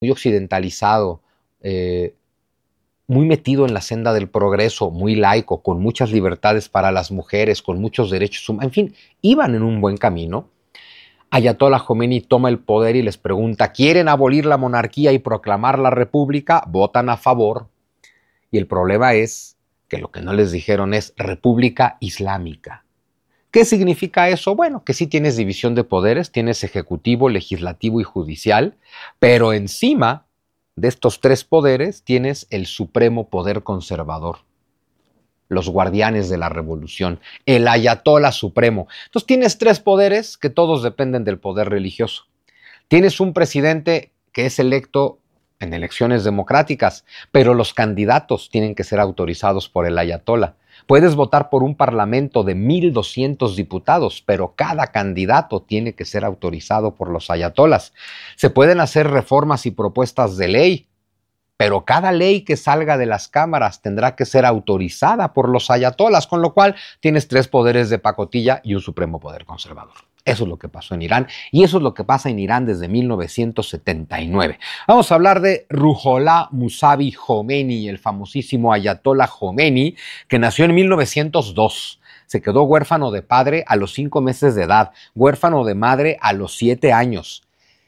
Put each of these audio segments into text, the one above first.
muy occidentalizado, eh, muy metido en la senda del progreso, muy laico, con muchas libertades para las mujeres, con muchos derechos humanos, en fin, iban en un buen camino. Ayatollah Khomeini toma el poder y les pregunta, ¿quieren abolir la monarquía y proclamar la república? Votan a favor. Y el problema es que lo que no les dijeron es república islámica. ¿Qué significa eso? Bueno, que sí tienes división de poderes, tienes ejecutivo, legislativo y judicial, pero encima de estos tres poderes tienes el supremo poder conservador, los guardianes de la revolución, el ayatollah supremo. Entonces tienes tres poderes que todos dependen del poder religioso. Tienes un presidente que es electo en elecciones democráticas, pero los candidatos tienen que ser autorizados por el ayatollah. Puedes votar por un parlamento de 1,200 diputados, pero cada candidato tiene que ser autorizado por los ayatolás. Se pueden hacer reformas y propuestas de ley, pero cada ley que salga de las cámaras tendrá que ser autorizada por los ayatolás, con lo cual tienes tres poderes de pacotilla y un supremo poder conservador. Eso es lo que pasó en Irán y eso es lo que pasa en Irán desde 1979. Vamos a hablar de Ruhollah Mousavi Khomeini, el famosísimo ayatollah Khomeini, que nació en 1902. Se quedó huérfano de padre a los 5 meses de edad, huérfano de madre a los 7 años.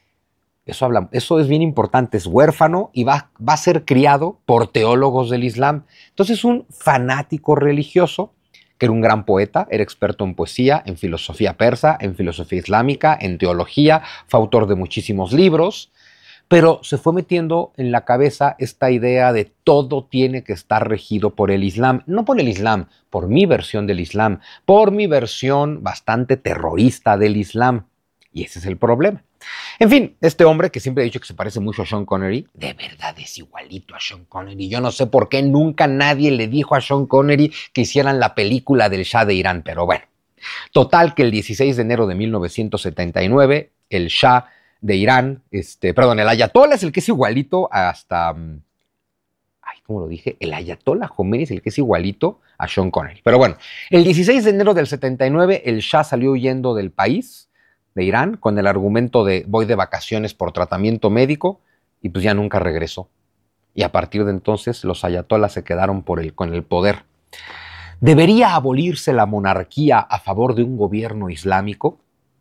Eso es bien importante, es huérfano y va a ser criado por teólogos del Islam. Entonces, un fanático religioso, que era un gran poeta, era experto en poesía, en filosofía persa, en filosofía islámica, en teología, fue autor de muchísimos libros, pero se fue metiendo en la cabeza esta idea de todo tiene que estar regido por el Islam, no por el Islam, por mi versión del Islam, por mi versión bastante terrorista del Islam. Y ese es el problema. En fin, este hombre que siempre he dicho que se parece mucho a Sean Connery, de verdad es igualito a Sean Connery. Yo no sé por qué nunca nadie le dijo a Sean Connery que hicieran la película del Shah de Irán, pero bueno. Total que el 16 de enero de 1979, el Shah de Irán, el Ayatollah es el que es igualito hasta... ¿cómo lo dije? El Ayatollah Khomeini es el que es igualito a Sean Connery. Pero bueno, el 16 de enero del 79, el Shah salió huyendo del país de Irán con el argumento de voy de vacaciones por tratamiento médico y pues ya nunca regresó. Y a partir de entonces los ayatolás se quedaron con el poder. ¿Debería abolirse la monarquía a favor de un gobierno islámico?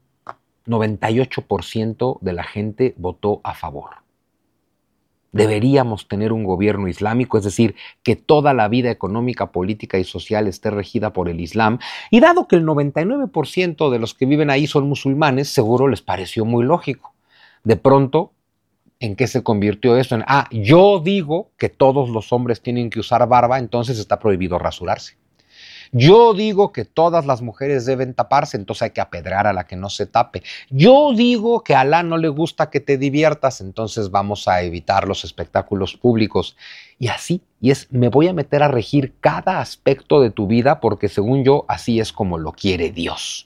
98% de la gente votó a favor. Deberíamos tener un gobierno islámico, es decir, que toda la vida económica, política y social esté regida por el Islam. Y dado que el 99% de los que viven ahí son musulmanes, seguro les pareció muy lógico. De pronto, ¿en qué se convirtió eso? Yo digo que todos los hombres tienen que usar barba, entonces está prohibido rasurarse. Yo digo que todas las mujeres deben taparse, entonces hay que apedrear a la que no se tape. Yo digo que a Alá no le gusta que te diviertas, entonces vamos a evitar los espectáculos públicos. Y así, me voy a meter a regir cada aspecto de tu vida porque según yo, así es como lo quiere Dios.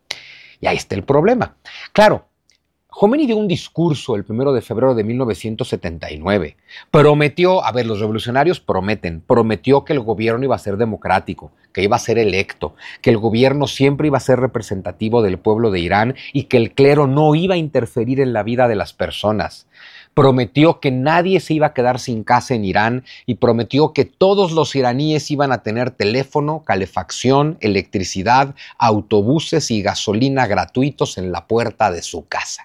Y ahí está el problema. Claro, Khomeini dio un discurso el 1 de febrero de 1979. Prometió, los revolucionarios prometió que el gobierno iba a ser democrático, que iba a ser electo, que el gobierno siempre iba a ser representativo del pueblo de Irán y que el clero no iba a interferir en la vida de las personas. Prometió que nadie se iba a quedar sin casa en Irán y prometió que todos los iraníes iban a tener teléfono, calefacción, electricidad, autobuses y gasolina gratuitos en la puerta de su casa.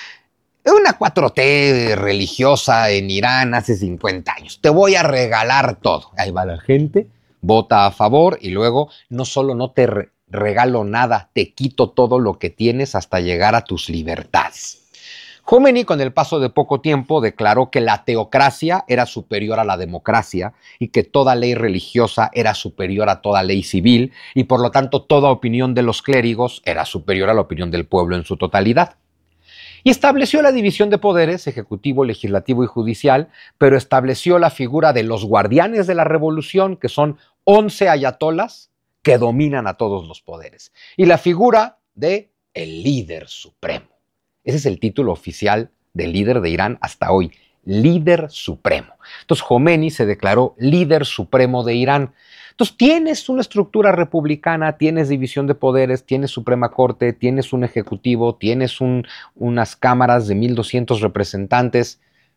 Una 4T religiosa en Irán hace 50 años. Te voy a regalar todo. Ahí va la gente, vota a favor y luego no solo no te regalo nada, te quito todo lo que tienes hasta llegar a tus libertades. Khomeini, con el paso de poco tiempo, declaró que la teocracia era superior a la democracia y que toda ley religiosa era superior a toda ley civil y por lo tanto toda opinión de los clérigos era superior a la opinión del pueblo en su totalidad. Y estableció la división de poderes, ejecutivo, legislativo y judicial, pero estableció la figura de los guardianes de la revolución, que son 11 ayatolás que dominan a todos los poderes, y la figura de el líder supremo. Ese es el título oficial del líder de Irán hasta hoy, líder supremo. Entonces Khomeini se declaró líder supremo de Irán. Entonces tienes una estructura republicana, tienes división de poderes, tienes Suprema Corte, tienes un ejecutivo, tienes unas cámaras de 1,200 representantes,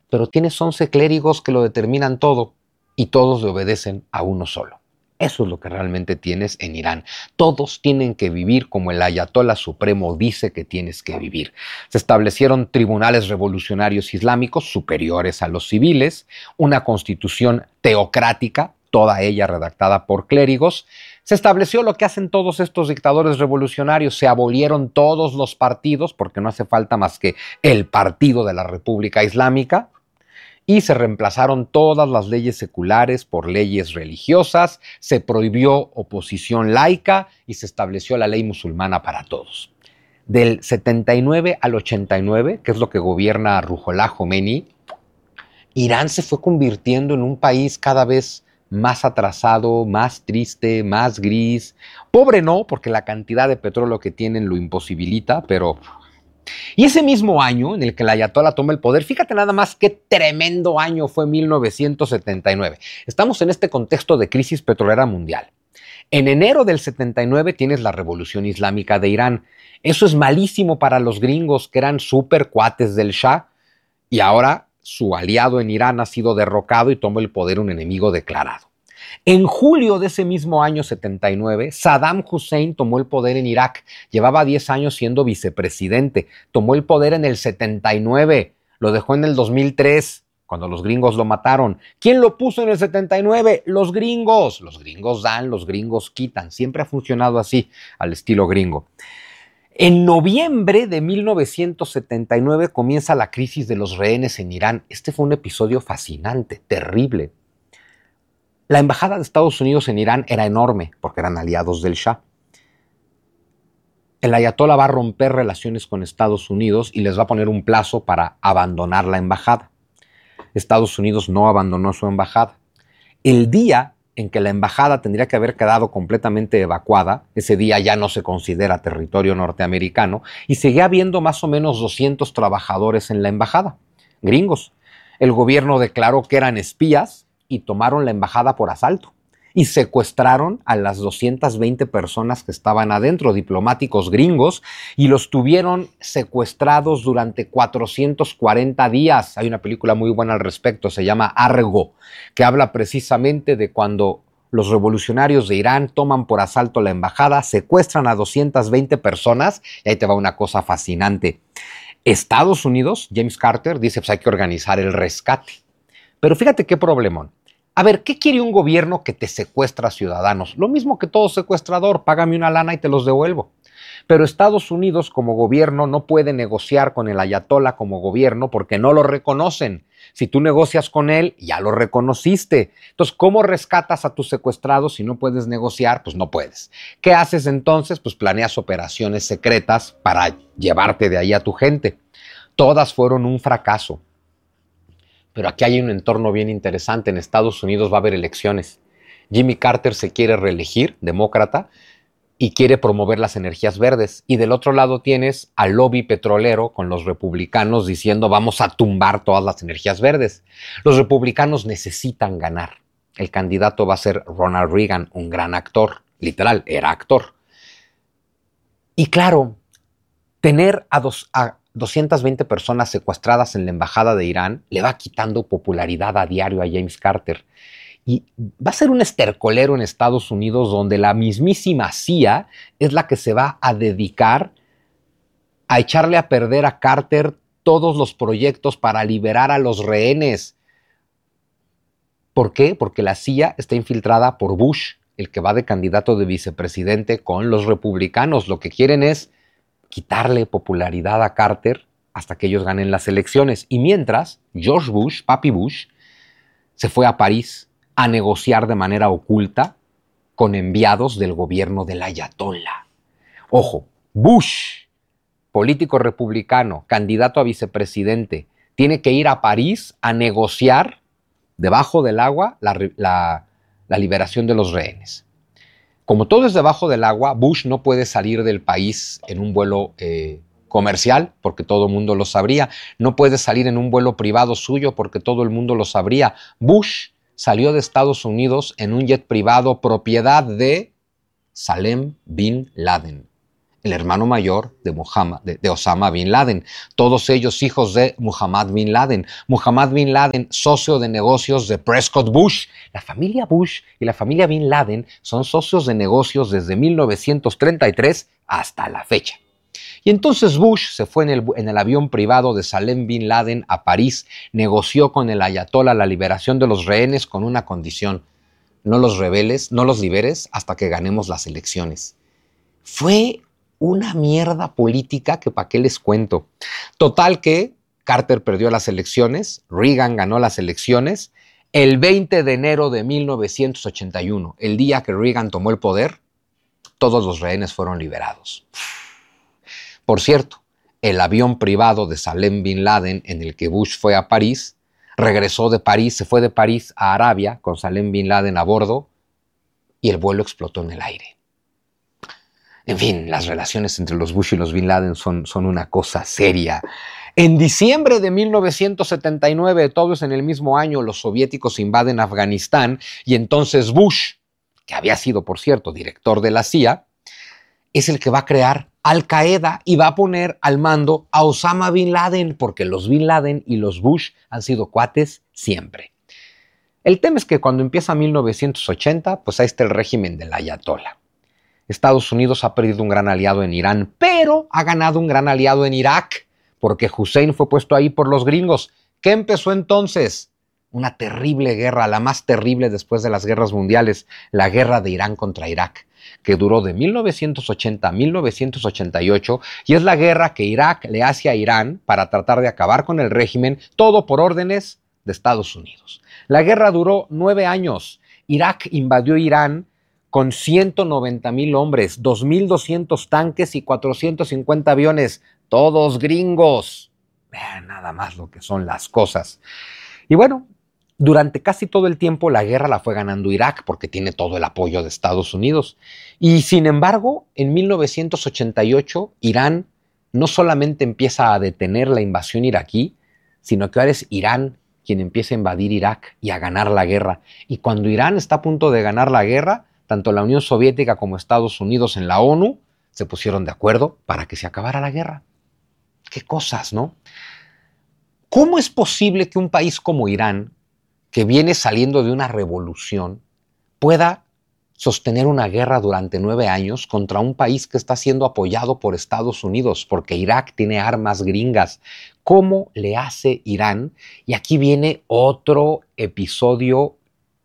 pero tienes 11 clérigos que lo determinan todo y todos le obedecen a uno solo. Eso es lo que realmente tienes en Irán. Todos tienen que vivir como el ayatolá supremo dice que tienes que vivir. Se establecieron tribunales revolucionarios islámicos superiores a los civiles, una constitución teocrática, toda ella redactada por clérigos. Se estableció lo que hacen todos estos dictadores revolucionarios, se abolieron todos los partidos, porque no hace falta más que el partido de la República Islámica, y se reemplazaron todas las leyes seculares por leyes religiosas, se prohibió oposición laica y se estableció la ley musulmana para todos. Del 79 al 89, que es lo que gobierna Ruhollah Khomeini, Irán se fue convirtiendo en un país cada vez más atrasado, más triste, más gris. Pobre no, porque la cantidad de petróleo que tienen lo imposibilita, pero... Y ese mismo año en el que el ayatolá toma el poder, fíjate nada más qué tremendo año fue 1979. Estamos en este contexto de crisis petrolera mundial. En enero del 79 tienes la Revolución Islámica de Irán. Eso es malísimo para los gringos que eran súper cuates del Shah y ahora su aliado en Irán ha sido derrocado y toma el poder un enemigo declarado. En julio de ese mismo año 79, Saddam Hussein tomó el poder en Irak. Llevaba 10 años siendo vicepresidente. Tomó el poder en el 79. Lo dejó en el 2003, cuando los gringos lo mataron. ¿Quién lo puso en el 79? Los gringos. Los gringos dan, los gringos quitan. Siempre ha funcionado así, al estilo gringo. En noviembre de 1979 comienza la crisis de los rehenes en Irán. Este fue un episodio fascinante, terrible. La embajada de Estados Unidos en Irán era enorme porque eran aliados del Shah. El ayatolá va a romper relaciones con Estados Unidos y les va a poner un plazo para abandonar la embajada. Estados Unidos no abandonó su embajada. El día en que la embajada tendría que haber quedado completamente evacuada, ese día ya no se considera territorio norteamericano, y seguía habiendo más o menos 200 trabajadores en la embajada, gringos. El gobierno declaró que eran espías y tomaron la embajada por asalto y secuestraron a las 220 personas que estaban adentro, diplomáticos gringos, y los tuvieron secuestrados durante 440 días. Hay una película muy buena al respecto, se llama Argo, que habla precisamente de cuando los revolucionarios de Irán toman por asalto la embajada, secuestran a 220 personas, y ahí te va una cosa fascinante. Estados Unidos, James Carter, dice pues hay que organizar el rescate. Pero fíjate qué problemón. A ver, ¿qué quiere un gobierno que te secuestra ciudadanos? Lo mismo que todo secuestrador, págame una lana y te los devuelvo. Pero Estados Unidos como gobierno no puede negociar con el ayatolá como gobierno porque no lo reconocen. Si tú negocias con él, ya lo reconociste. Entonces, ¿cómo rescatas a tus secuestrados si no puedes negociar? Pues no puedes. ¿Qué haces entonces? Pues planeas operaciones secretas para llevarte de ahí a tu gente. Todas fueron un fracaso. Pero aquí hay un entorno bien interesante. En Estados Unidos va a haber elecciones. Jimmy Carter se quiere reelegir, demócrata, y quiere promover las energías verdes. Y del otro lado tienes al lobby petrolero con los republicanos diciendo vamos a tumbar todas las energías verdes. Los republicanos necesitan ganar. El candidato va a ser Ronald Reagan, un gran actor. Literal, era actor. Y claro, tener a 220 personas secuestradas en la embajada de Irán le va quitando popularidad a diario a James Carter. Y va a ser un estercolero en Estados Unidos donde la mismísima CIA es la que se va a dedicar a echarle a perder a Carter todos los proyectos para liberar a los rehenes. ¿Por qué? Porque la CIA está infiltrada por Bush, el que va de candidato de vicepresidente con los republicanos. Lo que quieren es quitarle popularidad a Carter hasta que ellos ganen las elecciones. Y mientras, George Bush, papi Bush, se fue a París a negociar de manera oculta con enviados del gobierno del ayatolá. Ojo, Bush, político republicano, candidato a vicepresidente, tiene que ir a París a negociar debajo del agua la liberación de los rehenes. Como todo es debajo del agua, Bush no puede salir del país en un vuelo comercial, porque todo el mundo lo sabría. No puede salir en un vuelo privado suyo, porque todo el mundo lo sabría. Bush salió de Estados Unidos en un jet privado propiedad de Salem bin Laden, el hermano mayor de Osama Bin Laden. Todos ellos hijos de Muhammad Bin Laden. Muhammad Bin Laden, socio de negocios de Prescott Bush. La familia Bush y la familia Bin Laden son socios de negocios desde 1933 hasta la fecha. Y entonces Bush se fue en el avión privado de Salem Bin Laden a París, negoció con el ayatollah la liberación de los rehenes con una condición: no los liberes hasta que ganemos las elecciones. Fue una mierda política que para qué les cuento. Total que Carter perdió las elecciones, Reagan ganó las elecciones. El 20 de enero de 1981, el día que Reagan tomó el poder, todos los rehenes fueron liberados. Por cierto, el avión privado de Salem Bin Laden en el que Bush fue a París, se fue de París a Arabia con Salem Bin Laden a bordo y el vuelo explotó en el aire. En fin, las relaciones entre los Bush y los Bin Laden son una cosa seria. En diciembre de 1979, todos en el mismo año, los soviéticos invaden Afganistán y entonces Bush, que había sido, por cierto, director de la CIA, es el que va a crear Al Qaeda y va a poner al mando a Osama Bin Laden, porque los Bin Laden y los Bush han sido cuates siempre. El tema es que cuando empieza 1980, pues ahí está el régimen del ayatollah. Estados Unidos ha perdido un gran aliado en Irán, pero ha ganado un gran aliado en Irak, porque Hussein fue puesto ahí por los gringos. ¿Qué empezó entonces? Una terrible guerra, la más terrible después de las guerras mundiales, la guerra de Irán contra Irak, que duró de 1980 a 1988, y es la guerra que Irak le hace a Irán para tratar de acabar con el régimen, todo por órdenes de Estados Unidos. La guerra duró 9 años. Irak invadió Irán con 190,000 hombres, 2,200 tanques y 450 aviones, todos gringos. Vean nada más lo que son las cosas. Y bueno, durante casi todo el tiempo la guerra la fue ganando Irak porque tiene todo el apoyo de Estados Unidos. Y sin embargo, en 1988, Irán no solamente empieza a detener la invasión iraquí, sino que ahora es Irán quien empieza a invadir Irak y a ganar la guerra. Y cuando Irán está a punto de ganar la guerra, tanto la Unión Soviética como Estados Unidos en la ONU se pusieron de acuerdo para que se acabara la guerra. Qué cosas, ¿no? ¿Cómo es posible que un país como Irán, que viene saliendo de una revolución, pueda sostener una guerra durante 9 años contra un país que está siendo apoyado por Estados Unidos? Porque Irak tiene armas gringas. ¿Cómo le hace Irán? Y aquí viene otro episodio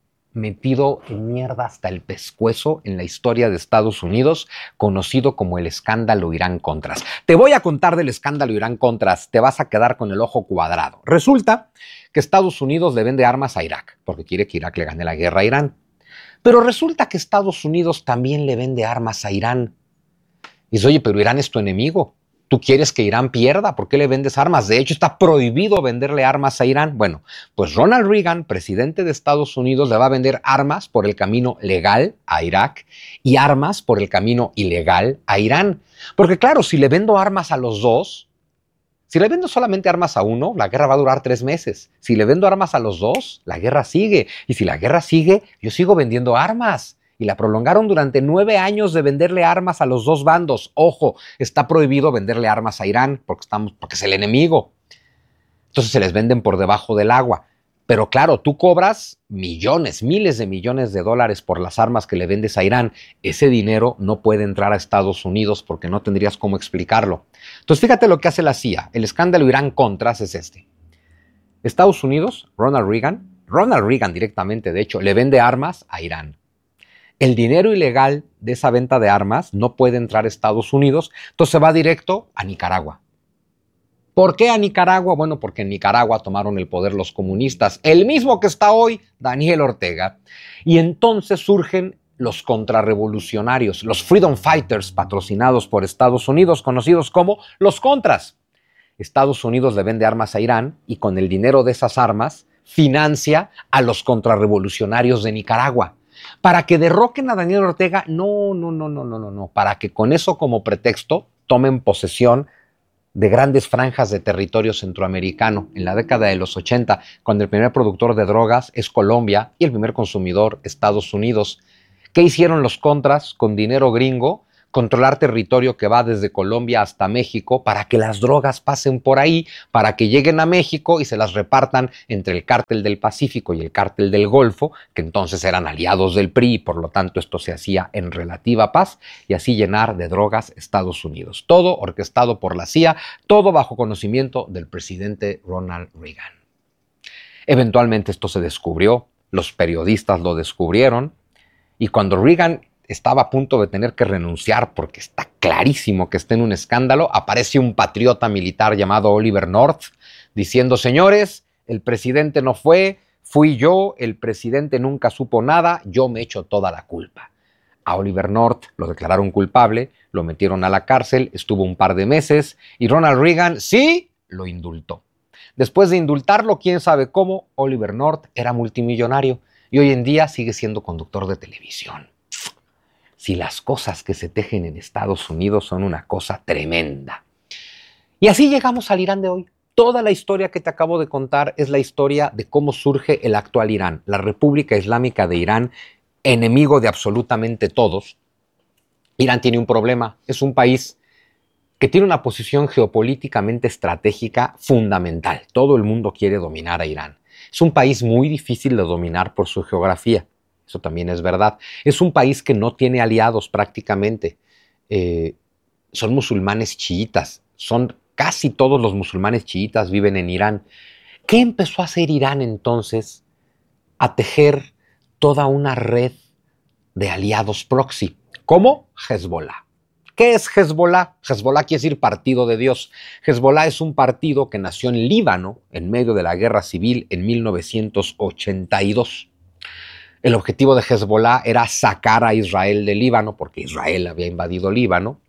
metido en mierda hasta el pescuezo en la historia de Estados Unidos, conocido como el escándalo Irán-Contras. Te voy a contar del escándalo Irán-Contras, te vas a quedar con el ojo cuadrado. Resulta que Estados Unidos le vende armas a Irak, porque quiere que Irak le gane la guerra a Irán. Pero resulta que Estados Unidos también le vende armas a Irán. Y dice, oye, pero Irán es tu enemigo. ¿Tú quieres que Irán pierda? ¿Por qué le vendes armas? De hecho, está prohibido venderle armas a Irán. Bueno, pues Ronald Reagan, presidente de Estados Unidos, le va a vender armas por el camino legal a Irak y armas por el camino ilegal a Irán. Porque claro, si le vendo armas a los dos, si le vendo solamente armas a uno, la guerra va a durar 3 meses. Si le vendo armas a los dos, la guerra sigue. Y si la guerra sigue, yo sigo vendiendo armas. Y la prolongaron durante 9 años de venderle armas a los dos bandos. Ojo, está prohibido venderle armas a Irán porque es el enemigo. Entonces se les venden por debajo del agua. Pero claro, tú cobras millones, miles de millones de dólares por las armas que le vendes a Irán. Ese dinero no puede entrar a Estados Unidos porque no tendrías cómo explicarlo. Entonces fíjate lo que hace la CIA. El escándalo Irán-Contras es este. Estados Unidos, Ronald Reagan directamente, de hecho, le vende armas a Irán. El dinero ilegal de esa venta de armas no puede entrar a Estados Unidos, entonces va directo a Nicaragua. ¿Por qué a Nicaragua? Bueno, porque en Nicaragua tomaron el poder los comunistas, el mismo que está hoy Daniel Ortega. Y entonces surgen los contrarrevolucionarios, los Freedom Fighters patrocinados por Estados Unidos, conocidos como los Contras. Estados Unidos le vende armas a Irán y con el dinero de esas armas financia a los contrarrevolucionarios de Nicaragua. Para que derroquen a Daniel Ortega, no, para que con eso como pretexto tomen posesión de grandes franjas de territorio centroamericano. En la década de los 80, cuando el primer productor de drogas es Colombia y el primer consumidor Estados Unidos. ¿Qué hicieron los Contras con dinero gringo? controlar territorio que va desde Colombia hasta México para que las drogas pasen por ahí, para que lleguen a México y se las repartan entre el cártel del Pacífico y el cártel del Golfo, que entonces eran aliados del PRI, y por lo tanto esto se hacía en relativa paz, y así llenar de drogas Estados Unidos. Todo orquestado por la CIA, todo bajo conocimiento del presidente Ronald Reagan. Eventualmente esto se descubrió, los periodistas lo descubrieron, y cuando Reagan estaba a punto de tener que renunciar porque está clarísimo que está en un escándalo, aparece un patriota militar llamado Oliver North diciendo: señores, el presidente no fui yo, el presidente nunca supo nada, yo me echo toda la culpa. A Oliver North lo declararon culpable, lo metieron a la cárcel, estuvo un par de meses y Ronald Reagan sí lo indultó. Después de indultarlo, quién sabe cómo, Oliver North era multimillonario y hoy en día sigue siendo conductor de televisión. Si las cosas que se tejen en Estados Unidos son una cosa tremenda. Y así llegamos al Irán de hoy. Toda la historia que te acabo de contar es la historia de cómo surge el actual Irán, la República Islámica de Irán, enemigo de absolutamente todos. Irán tiene un problema, es un país que tiene una posición geopolíticamente estratégica fundamental. Todo el mundo quiere dominar a Irán. Es un país muy difícil de dominar por su geografía. Eso también es verdad. Es un país que no tiene aliados prácticamente. Son musulmanes chiitas. Casi todos los musulmanes chiitas viven en Irán. ¿Qué empezó a hacer Irán entonces? A tejer toda una red de aliados proxy. ¿Cómo? Hezbollah. ¿Qué es Hezbollah? Hezbollah quiere decir partido de Dios. Hezbollah es un partido que nació en Líbano en medio de la guerra civil en 1982. El objetivo de Hezbollah era sacar a Israel de Líbano, porque Israel había invadido Líbano.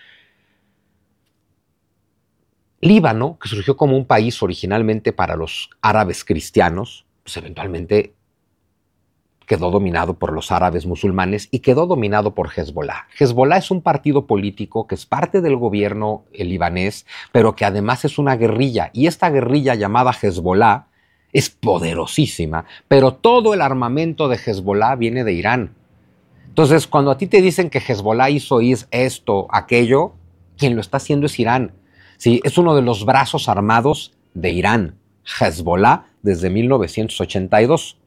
Líbano, que surgió como un país originalmente para los árabes cristianos, pues eventualmente quedó dominado por los árabes musulmanes y quedó dominado por Hezbollah. Hezbollah es un partido político que es parte del gobierno libanés, pero que además es una guerrilla, y esta guerrilla llamada Hezbollah es poderosísima, pero todo el armamento de Hezbollah viene de Irán. Entonces, cuando a ti te dicen que Hezbollah hizo esto, aquello, quien lo está haciendo es Irán. Sí, es uno de los brazos armados de Irán, Hezbollah, desde 1982.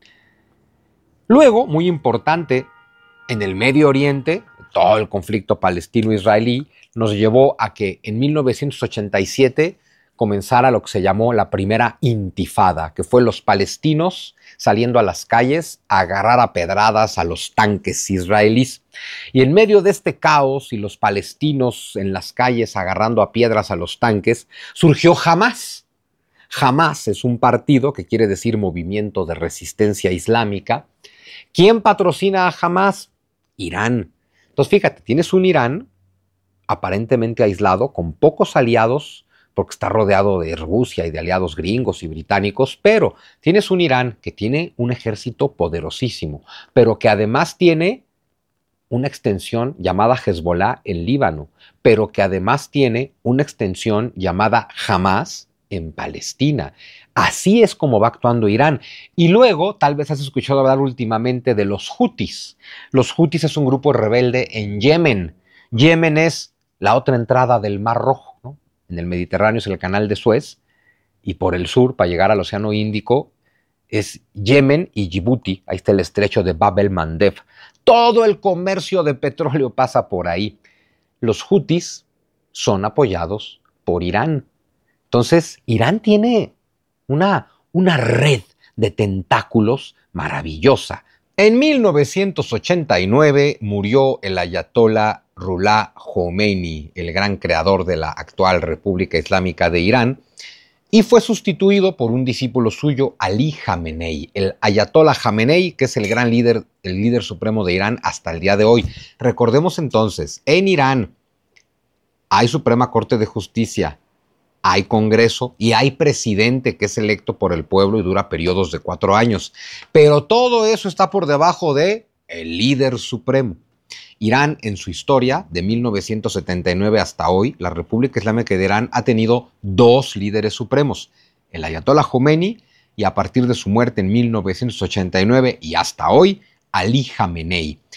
Luego, muy importante, en el Medio Oriente, todo el conflicto palestino-israelí nos llevó a que en 1987 comenzara lo que se llamó la primera intifada, que fue los palestinos saliendo a las calles a agarrar a pedradas a los tanques israelíes. Y en medio de este caos y los palestinos en las calles agarrando a piedras a los tanques, surgió Hamás. Hamás es un partido que quiere decir Movimiento de Resistencia Islámica. ¿Quién patrocina a Hamás? Irán. Entonces fíjate, tienes un Irán aparentemente aislado, con pocos aliados, porque está rodeado de Rusia y de aliados gringos y británicos, pero tienes un Irán que tiene un ejército poderosísimo, pero que además tiene una extensión llamada Hezbollah en Líbano, pero que además tiene una extensión llamada Hamás en Palestina. Así es como va actuando Irán. Y luego, tal vez has escuchado hablar últimamente de los Hutis. Los Hutis es un grupo rebelde en Yemen. Yemen es la otra entrada del Mar Rojo, ¿no? En el Mediterráneo es el Canal de Suez, y por el sur, para llegar al Océano Índico, es Yemen y Djibouti. Ahí está el estrecho de Bab el-Mandeb. Todo el comercio de petróleo pasa por ahí. Los Hutis son apoyados por Irán. Entonces, Irán tiene una red de tentáculos maravillosa. En 1989 murió el ayatolá Ruhollah Khomeini, el gran creador de la actual República Islámica de Irán, y fue sustituido por un discípulo suyo, Ali Jamenei, el ayatolá Jamenei, que es el gran líder, el líder supremo de Irán hasta el día de hoy. Recordemos entonces, en Irán hay Suprema Corte de Justicia, hay Congreso y hay presidente que es electo por el pueblo y dura periodos de 4 años. Pero todo eso está por debajo de el líder supremo. Irán, en su historia, de 1979 hasta hoy, la República Islámica de Irán ha tenido 2 líderes supremos, el ayatolá Khomeini, y a partir de su muerte en 1989 y hasta hoy, Ali Jamenei.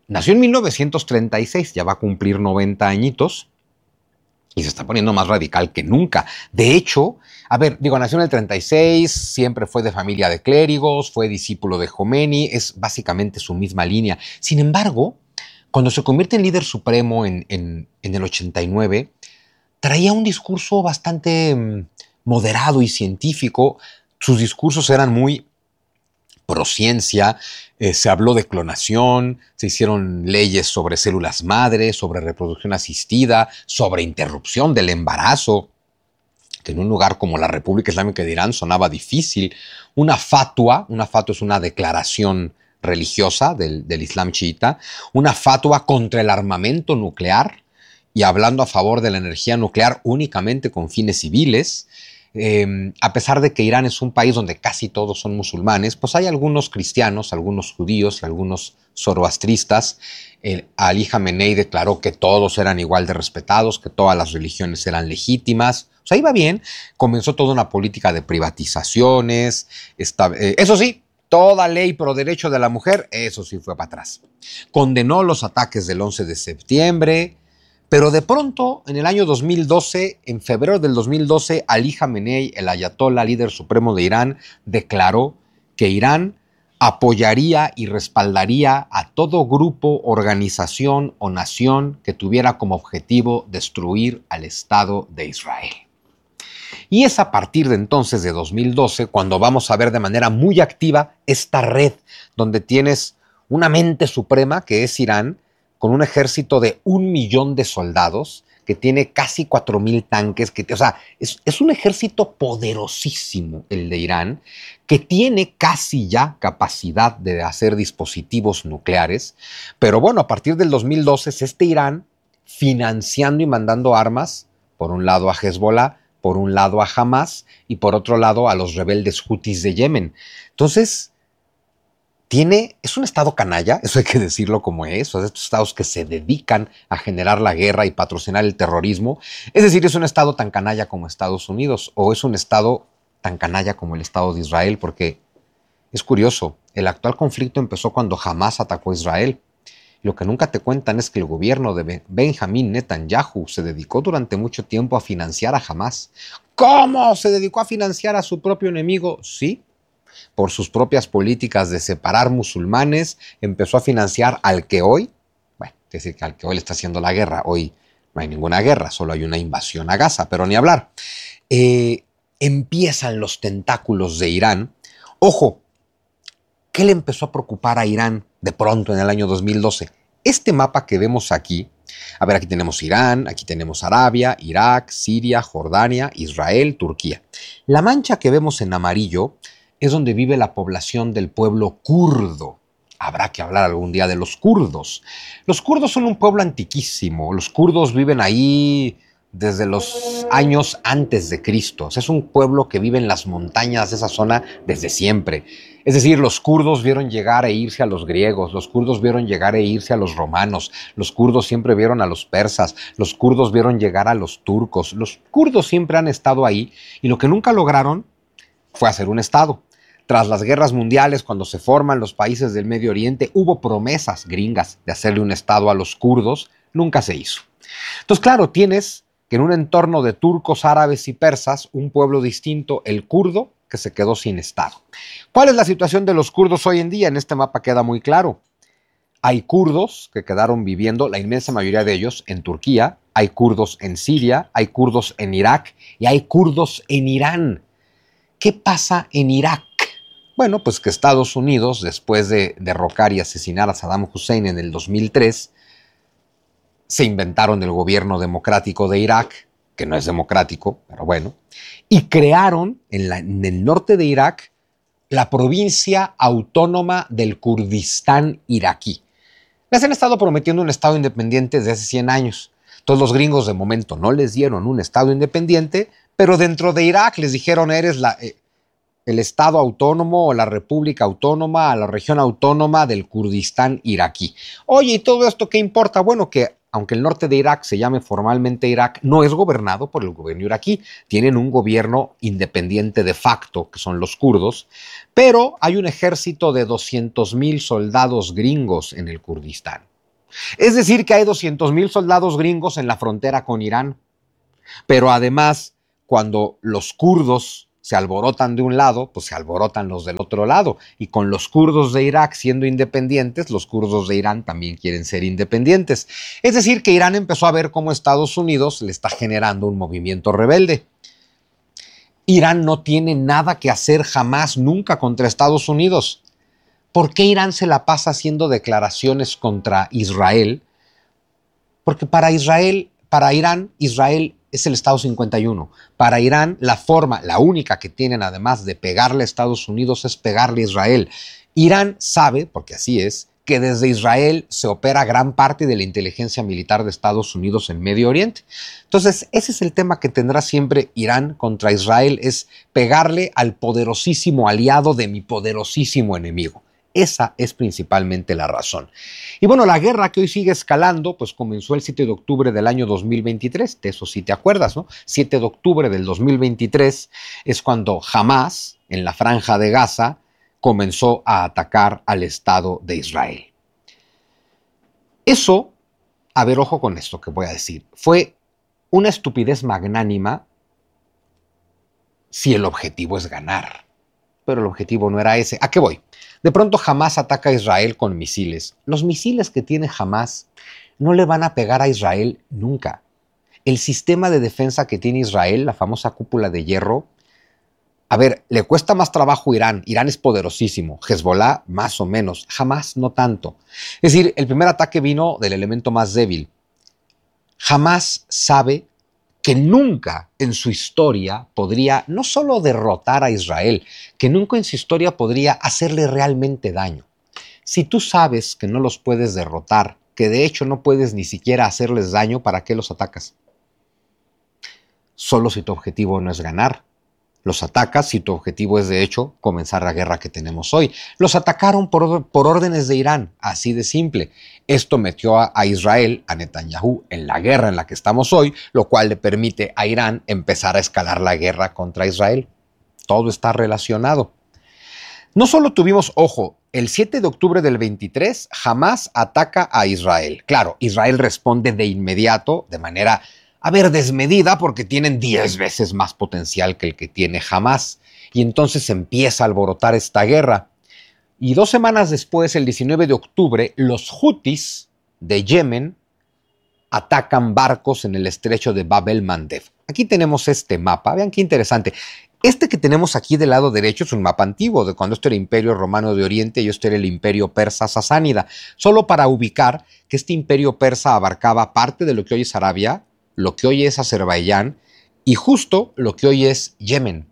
nació en 1936, ya va a cumplir 90 añitos y se está poniendo más radical que nunca. De hecho, a ver, digo, nació en el 36, siempre fue de familia de clérigos, fue discípulo de Jomeini, es básicamente su misma línea. Sin embargo, cuando se convierte en líder supremo en el 89, traía un discurso bastante moderado y científico. Sus discursos eran muy prociencia, se habló de clonación, se hicieron leyes sobre células madre, sobre reproducción asistida, sobre interrupción del embarazo, que en un lugar como la República Islámica de Irán sonaba difícil. Una fatua es una declaración religiosa del Islam chiita, una fatua contra el armamento nuclear y hablando a favor de la energía nuclear únicamente con fines civiles. A pesar de que Irán es un país donde casi todos son musulmanes, pues hay algunos cristianos, algunos judíos y algunos zoroastristas. Ali Jamenei declaró que todos eran igual de respetados, que todas las religiones eran legítimas. O sea, iba bien. Comenzó toda una política de privatizaciones. Eso sí, toda ley pro derecho de la mujer, eso sí fue para atrás. Condenó los ataques del 11 de septiembre. Pero de pronto, en el año 2012, en febrero del 2012, Ali Jamenei, el ayatollah líder supremo de Irán, declaró que Irán apoyaría y respaldaría a todo grupo, organización o nación que tuviera como objetivo destruir al Estado de Israel. Y es a partir de entonces, de 2012, cuando vamos a ver de manera muy activa esta red, donde tienes una mente suprema que es Irán, con un ejército de 1 millón de soldados, que tiene casi 4,000 tanques, o sea, es un ejército poderosísimo el de Irán, que tiene casi ya capacidad de hacer dispositivos nucleares, pero bueno, a partir del 2012 es este Irán financiando y mandando armas, por un lado a Hezbollah, por un lado a Hamas y por otro lado a los rebeldes hutis de Yemen. Entonces, es un estado canalla, eso hay que decirlo como es, o sea, estos estados que se dedican a generar la guerra y patrocinar el terrorismo. Es decir, es un estado tan canalla como Estados Unidos, o es un estado tan canalla como el Estado de Israel, porque es curioso, el actual conflicto empezó cuando Hamas atacó a Israel. Lo que nunca te cuentan es que el gobierno de Benjamín Netanyahu se dedicó durante mucho tiempo a financiar a Hamas. ¿Cómo? ¿Se dedicó a financiar a su propio enemigo? Sí. Por sus propias políticas de separar musulmanes, empezó a financiar al que hoy, bueno, es decir, que al que hoy le está haciendo la guerra. Hoy no hay ninguna guerra, solo hay una invasión a Gaza, pero ni hablar. Empiezan los tentáculos de Irán. Ojo, ¿qué le empezó a preocupar a Irán de pronto en el año 2012? Este mapa que vemos aquí, a ver, aquí tenemos Irán, aquí tenemos Arabia, Irak, Siria, Jordania, Israel, Turquía. La mancha que vemos en amarillo es donde vive la población del pueblo kurdo. Habrá que hablar algún día de los kurdos. Los kurdos son un pueblo antiquísimo. Los kurdos viven ahí desde los años antes de Cristo. Es un pueblo que vive en las montañas de esa zona desde siempre. Es decir, los kurdos vieron llegar e irse a los griegos, los kurdos vieron llegar e irse a los romanos, los kurdos siempre vieron a los persas, los kurdos vieron llegar a los turcos. Los kurdos siempre han estado ahí y lo que nunca lograron fue hacer un estado. Tras las guerras mundiales, cuando se forman los países del Medio Oriente, hubo promesas gringas de hacerle un estado a los kurdos, nunca se hizo. Entonces, claro, tienes que en un entorno de turcos, árabes y persas, un pueblo distinto, el kurdo, que se quedó sin estado. ¿Cuál es la situación de los kurdos hoy en día? En este mapa queda muy claro. Hay kurdos que quedaron viviendo, la inmensa mayoría de ellos, en Turquía, hay kurdos en Siria, hay kurdos en Irak y hay kurdos en Irán. ¿Qué pasa en Irak? Bueno, pues que Estados Unidos, después de derrocar y asesinar a Saddam Hussein en el 2003, se inventaron el gobierno democrático de Irak, que no es democrático, pero bueno, y crearon en el norte de Irak la provincia autónoma del Kurdistán iraquí. Les han estado prometiendo un estado independiente desde hace 100 años. Todos los gringos de momento no les dieron un estado independiente, pero dentro de Irak les dijeron eres el Estado autónomo o la República Autónoma, a la región autónoma del Kurdistán iraquí. Oye, ¿y todo esto qué importa? Bueno, que aunque el norte de Irak se llame formalmente Irak, no es gobernado por el gobierno iraquí. Tienen un gobierno independiente de facto, que son los kurdos, pero hay un ejército de 200,000 soldados gringos en el Kurdistán. Es decir, que hay 200,000 soldados gringos en la frontera con Irán. Pero además, cuando los kurdos se alborotan de un lado, pues se alborotan los del otro lado. Y con los kurdos de Irak siendo independientes, los kurdos de Irán también quieren ser independientes. Es decir, que Irán empezó a ver cómo Estados Unidos le está generando un movimiento rebelde. Irán no tiene nada que hacer jamás, nunca contra Estados Unidos. ¿Por qué Irán se la pasa haciendo declaraciones contra Israel? Porque para Irán, Israel es el Estado 51. Para Irán, la forma, la única que tienen además de pegarle a Estados Unidos es pegarle a Israel. Irán sabe, porque así es, que desde Israel se opera gran parte de la inteligencia militar de Estados Unidos en Medio Oriente. Entonces, ese es el tema que tendrá siempre Irán contra Israel, es pegarle al poderosísimo aliado de mi poderosísimo enemigo. Esa es principalmente la razón. Y bueno, la guerra que hoy sigue escalando, pues comenzó el 7 de octubre del año 2023, de eso sí te acuerdas, ¿no? 7 de octubre del 2023 es cuando Hamás, en la franja de Gaza, comenzó a atacar al Estado de Israel. Eso, a ver, ojo con esto que voy a decir, fue una estupidez magnánima si el objetivo es ganar. Pero el objetivo no era ese. ¿A qué voy? De pronto Hamás ataca a Israel con misiles. Los misiles que tiene Hamás no le van a pegar a Israel nunca. El sistema de defensa que tiene Israel, la famosa cúpula de hierro, a ver, le cuesta más trabajo a Irán. Irán es poderosísimo. Hezbollah, más o menos. Hamás, no tanto. Es decir, el primer ataque vino del elemento más débil. Hamás sabe que nunca en su historia podría no solo derrotar a Israel, que nunca en su historia podría hacerle realmente daño. Si tú sabes que no los puedes derrotar, que de hecho no puedes ni siquiera hacerles daño, ¿para qué los atacas? Solo si tu objetivo no es ganar. Los atacas si tu objetivo es de hecho comenzar la guerra que tenemos hoy. Los atacaron por órdenes de Irán, así de simple. Esto metió a Israel, a Netanyahu, en la guerra en la que estamos hoy, lo cual le permite a Irán empezar a escalar la guerra contra Israel. Todo está relacionado. No solo tuvimos, ojo, el 7 de octubre del 23, Hamás ataca a Israel. Claro, Israel responde de inmediato, de manera desmedida, porque tienen 10 veces más potencial que el que tiene Hamás. Y entonces empieza a alborotar esta guerra. Y 2 semanas después, el 19 de octubre, los Hutis de Yemen atacan barcos en el estrecho de Bab el-Mandeb. Aquí tenemos este mapa. Vean qué interesante. Este que tenemos aquí del lado derecho es un mapa antiguo, de cuando esto era Imperio Romano de Oriente y esto era el Imperio Persa Sasánida. Solo para ubicar que este Imperio Persa abarcaba parte de lo que hoy es Arabia, lo que hoy es Azerbaiyán y justo lo que hoy es Yemen.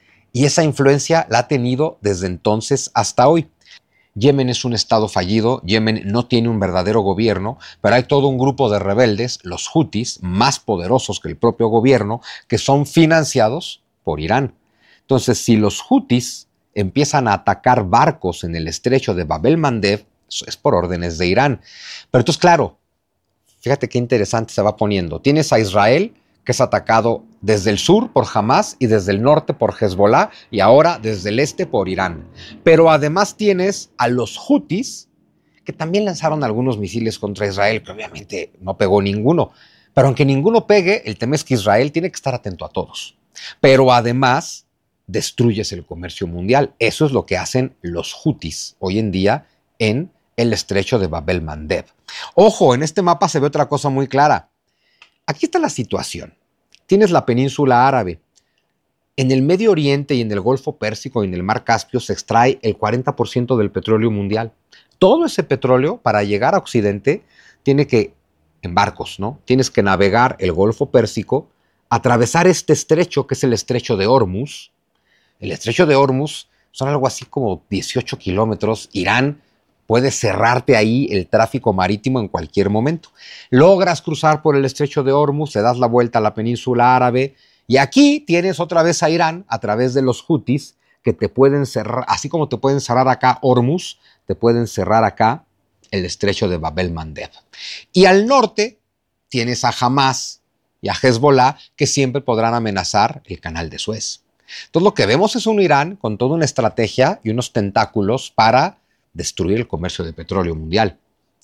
Y esa influencia la ha tenido desde entonces hasta hoy. Yemen es un estado fallido, Yemen no tiene un verdadero gobierno, pero hay todo un grupo de rebeldes, los Hutis, más poderosos que el propio gobierno, que son financiados por Irán. Entonces, si los Hutis empiezan a atacar barcos en el estrecho de Bab el-Mandeb, es por órdenes de Irán. Pero entonces, claro, fíjate qué interesante se va poniendo. Tienes a Israel, que es atacado desde el sur por Hamás y desde el norte por Hezbollah y ahora desde el este por Irán. Pero además tienes a los Hutis, que también lanzaron algunos misiles contra Israel, que obviamente no pegó ninguno. Pero aunque ninguno pegue, el tema es que Israel tiene que estar atento a todos. Pero además destruyes el comercio mundial. Eso es lo que hacen los Hutis hoy en día en el estrecho de Bab el-Mandeb. Ojo, en este mapa se ve otra cosa muy clara. Aquí está la situación. Tienes la península árabe. En el Medio Oriente y en el Golfo Pérsico y en el Mar Caspio se extrae el 40% del petróleo mundial. Todo ese petróleo, para llegar a Occidente, tiene que, en barcos, ¿no? Tienes que navegar el Golfo Pérsico, atravesar este estrecho, que es el estrecho de Hormuz. El estrecho de Hormuz son algo así como 18 kilómetros. Irán puede cerrarte ahí el tráfico marítimo en cualquier momento. Logras cruzar por el estrecho de Hormuz, te das la vuelta a la península árabe y aquí tienes otra vez a Irán a través de los Hutis que te pueden cerrar, así como te pueden cerrar acá Hormuz, te pueden cerrar acá el estrecho de Bab el-Mandeb. Y al norte tienes a Hamás y a Hezbollah que siempre podrán amenazar el canal de Suez. Entonces lo que vemos es un Irán con toda una estrategia y unos tentáculos para destruir el comercio de petróleo mundial.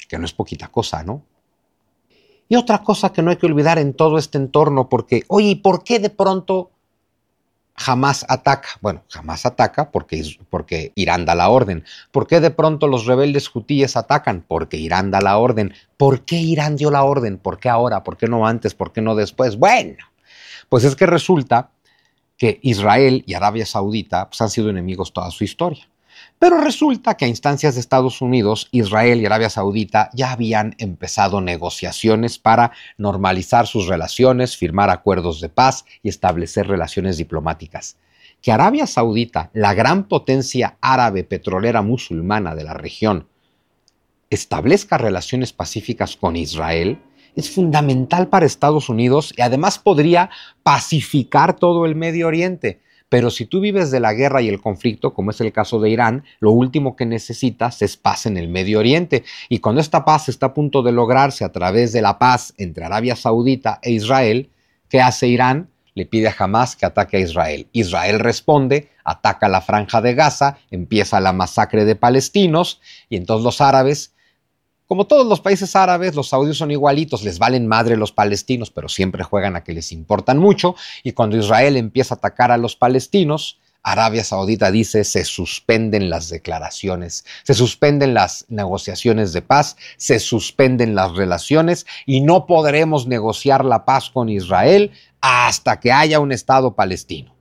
que no es poquita cosa, ¿no? Y otra cosa que no hay que olvidar en todo este entorno, porque, oye, ¿y por qué de pronto Hamás ataca? Bueno, Hamás ataca porque Irán da la orden. ¿Por qué de pronto los rebeldes hutíes atacan? Porque Irán da la orden. ¿Por qué Irán dio la orden? ¿Por qué ahora? ¿Por qué no antes? ¿Por qué no después? Bueno, pues es que resulta que Israel y Arabia Saudita pues, han sido enemigos toda su historia. Pero resulta que a instancias de Estados Unidos, Israel y Arabia Saudita ya habían empezado negociaciones para normalizar sus relaciones, firmar acuerdos de paz y establecer relaciones diplomáticas. Que Arabia Saudita, la gran potencia árabe petrolera musulmana de la región, establezca relaciones pacíficas con Israel es fundamental para Estados Unidos y además podría pacificar todo el Medio Oriente. Pero si tú vives de la guerra y el conflicto, como es el caso de Irán, lo último que necesitas es paz en el Medio Oriente. Y cuando esta paz está a punto de lograrse a través de la paz entre Arabia Saudita e Israel, ¿qué hace Irán? Le pide a Hamás que ataque a Israel. Israel responde, ataca la Franja de Gaza, empieza la masacre de palestinos y entonces los árabes, como todos los países árabes, los saudíes son igualitos, les valen madre los palestinos, pero siempre juegan a que les importan mucho. Y cuando Israel empieza a atacar a los palestinos, Arabia Saudita dice se suspenden las declaraciones, se suspenden las negociaciones de paz, se suspenden las relaciones y no podremos negociar la paz con Israel hasta que haya un Estado palestino.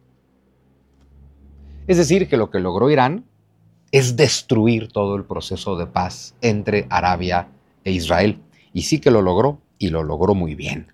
Es decir, que lo que logró Irán es destruir todo el proceso de paz entre Arabia e Israel. Y sí que lo logró, y lo logró muy bien.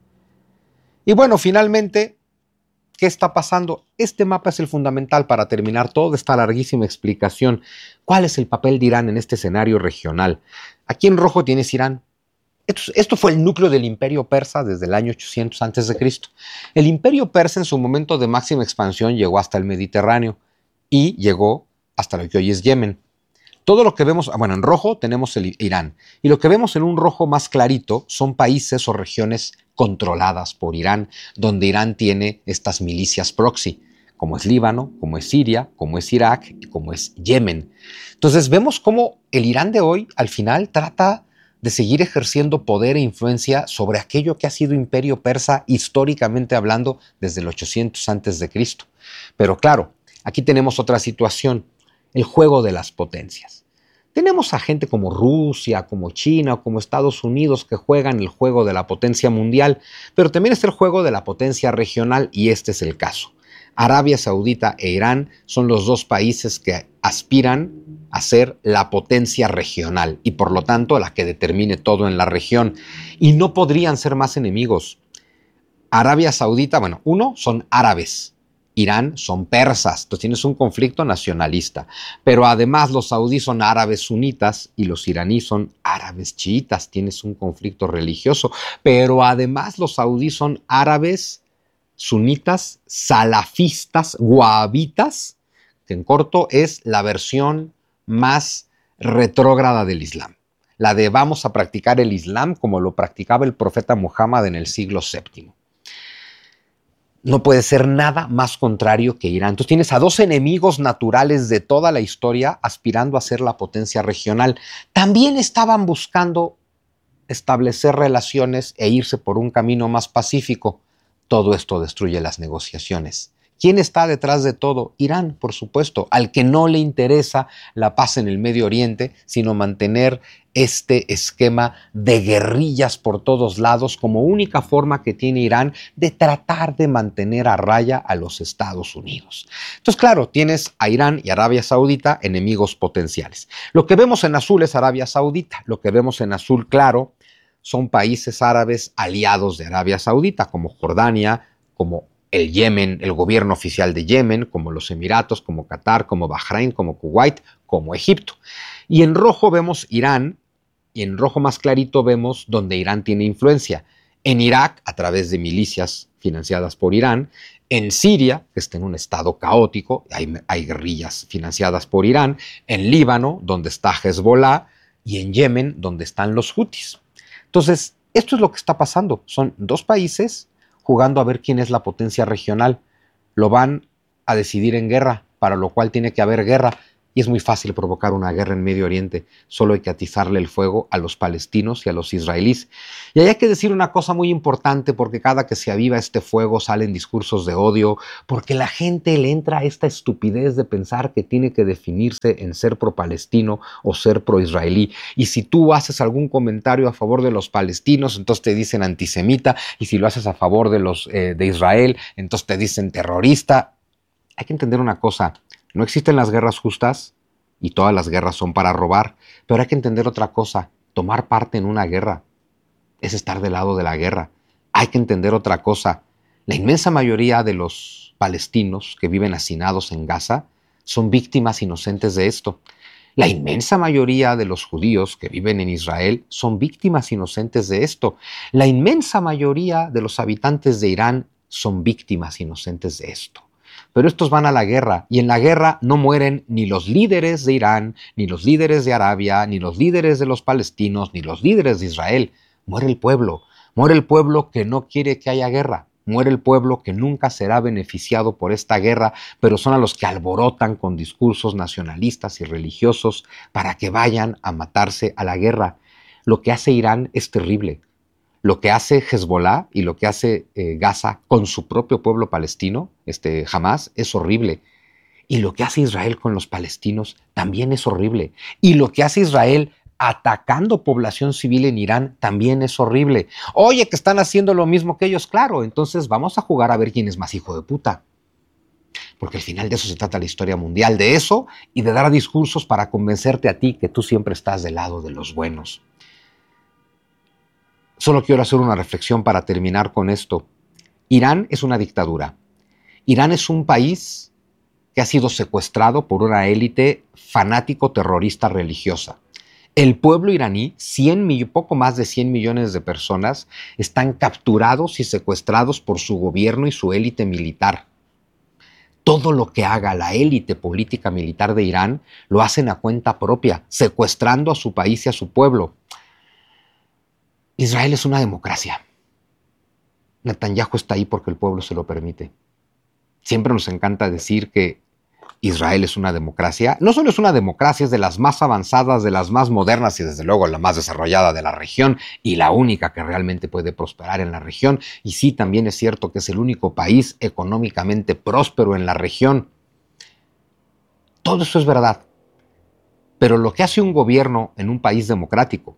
Y bueno, finalmente, ¿qué está pasando? Este mapa es el fundamental para terminar toda esta larguísima explicación. ¿Cuál es el papel de Irán en este escenario regional? Aquí en rojo tienes Irán. Esto fue el núcleo del imperio persa desde el año 800 a.C. El imperio persa en su momento de máxima expansión llegó hasta el Mediterráneo y llegó hasta lo que hoy es Yemen. Todo lo que vemos, bueno, en rojo tenemos el Irán, y lo que vemos en un rojo más clarito son países o regiones controladas por Irán, donde Irán tiene estas milicias proxy, como es Líbano, como es Siria, como es Irak y como es Yemen. Entonces vemos cómo el Irán de hoy al final trata de seguir ejerciendo poder e influencia sobre aquello que ha sido imperio persa históricamente hablando desde el 800 a.C. Pero claro, aquí tenemos otra situación. El juego de las potencias. Tenemos a gente como Rusia, como China o como Estados Unidos que juegan el juego de la potencia mundial, pero también está el juego de la potencia regional y este es el caso. Arabia Saudita e Irán son los dos países que aspiran a ser la potencia regional y por lo tanto la que determine todo en la región y no podrían ser más enemigos. Arabia Saudita, bueno, uno, son árabes. Irán son persas, entonces tienes un conflicto nacionalista. Pero además los saudíes son árabes sunitas y los iraníes son árabes chiitas, tienes un conflicto religioso. Pero además los saudíes son árabes sunitas, salafistas, wahabitas, que en corto es la versión más retrógrada del Islam. La de vamos a practicar el Islam como lo practicaba el profeta Muhammad en el siglo VII. No puede ser nada más contrario que Irán. Entonces tienes a dos enemigos naturales de toda la historia aspirando a ser la potencia regional. También estaban buscando establecer relaciones e irse por un camino más pacífico. Todo esto destruye las negociaciones. ¿Quién está detrás de todo? Irán, por supuesto, al que no le interesa la paz en el Medio Oriente, sino mantener este esquema de guerrillas por todos lados como única forma que tiene Irán de tratar de mantener a raya a los Estados Unidos. Entonces, claro, tienes a Irán y Arabia Saudita enemigos potenciales. Lo que vemos en azul es Arabia Saudita, lo que vemos en azul claro son países árabes aliados de Arabia Saudita, como Jordania, como el Yemen, el gobierno oficial de Yemen, como los Emiratos, como Qatar, como Bahrein, como Kuwait, como Egipto. Y en rojo vemos Irán, y en rojo más clarito vemos donde Irán tiene influencia. En Irak, a través de milicias financiadas por Irán, en Siria, que está en un estado caótico, hay guerrillas financiadas por Irán, en Líbano, donde está Hezbollah, y en Yemen, donde están los hutis. Entonces, esto es lo que está pasando. Son dos países jugando a ver quién es la potencia regional. Lo van a decidir en guerra, para lo cual tiene que haber guerra. Y es muy fácil provocar una guerra en Medio Oriente. Solo hay que atizarle el fuego a los palestinos y a los israelíes. Y hay que decir una cosa muy importante, porque cada que se aviva este fuego salen discursos de odio, porque la gente le entra a esta estupidez de pensar que tiene que definirse en ser pro-palestino o ser pro-israelí. Y si tú haces algún comentario a favor de los palestinos, entonces te dicen antisemita, y si lo haces a favor de Israel, entonces te dicen terrorista. Hay que entender una cosa. No existen las guerras justas y todas las guerras son para robar, pero hay que entender otra cosa. Tomar parte en una guerra es estar del lado de la guerra. Hay que entender otra cosa. La inmensa mayoría de los palestinos que viven hacinados en Gaza son víctimas inocentes de esto. La inmensa mayoría de los judíos que viven en Israel son víctimas inocentes de esto. La inmensa mayoría de los habitantes de Irán son víctimas inocentes de esto. Pero estos van a la guerra, y en la guerra no mueren ni los líderes de Irán, ni los líderes de Arabia, ni los líderes de los palestinos, ni los líderes de Israel. Muere el pueblo que no quiere que haya guerra, muere el pueblo que nunca será beneficiado por esta guerra, pero son a los que alborotan con discursos nacionalistas y religiosos para que vayan a matarse a la guerra. Lo que hace Irán es terrible. Lo que hace Hezbollah y lo que hace Gaza con su propio pueblo palestino, Hamás, es horrible. Y lo que hace Israel con los palestinos también es horrible. Y lo que hace Israel atacando población civil en Irán también es horrible. Oye, que están haciendo lo mismo que ellos, claro. Entonces vamos a jugar a ver quién es más hijo de puta. Porque al final de eso se trata la historia mundial, de eso y de dar discursos para convencerte a ti que tú siempre estás del lado de los buenos. Solo quiero hacer una reflexión para terminar con esto. Irán es una dictadura. Irán es un país que ha sido secuestrado por una élite fanático terrorista religiosa. El pueblo iraní, poco más de 100 millones de personas, están capturados y secuestrados por su gobierno y su élite militar. Todo lo que haga la élite política militar de Irán lo hacen a cuenta propia, secuestrando a su país y a su pueblo. Israel es una democracia. Netanyahu está ahí porque el pueblo se lo permite. Siempre nos encanta decir que Israel es una democracia. No solo es una democracia, es de las más avanzadas, de las más modernas y desde luego la más desarrollada de la región y la única que realmente puede prosperar en la región. Y sí, también es cierto que es el único país económicamente próspero en la región. Todo eso es verdad. Pero lo que hace un gobierno en un país democrático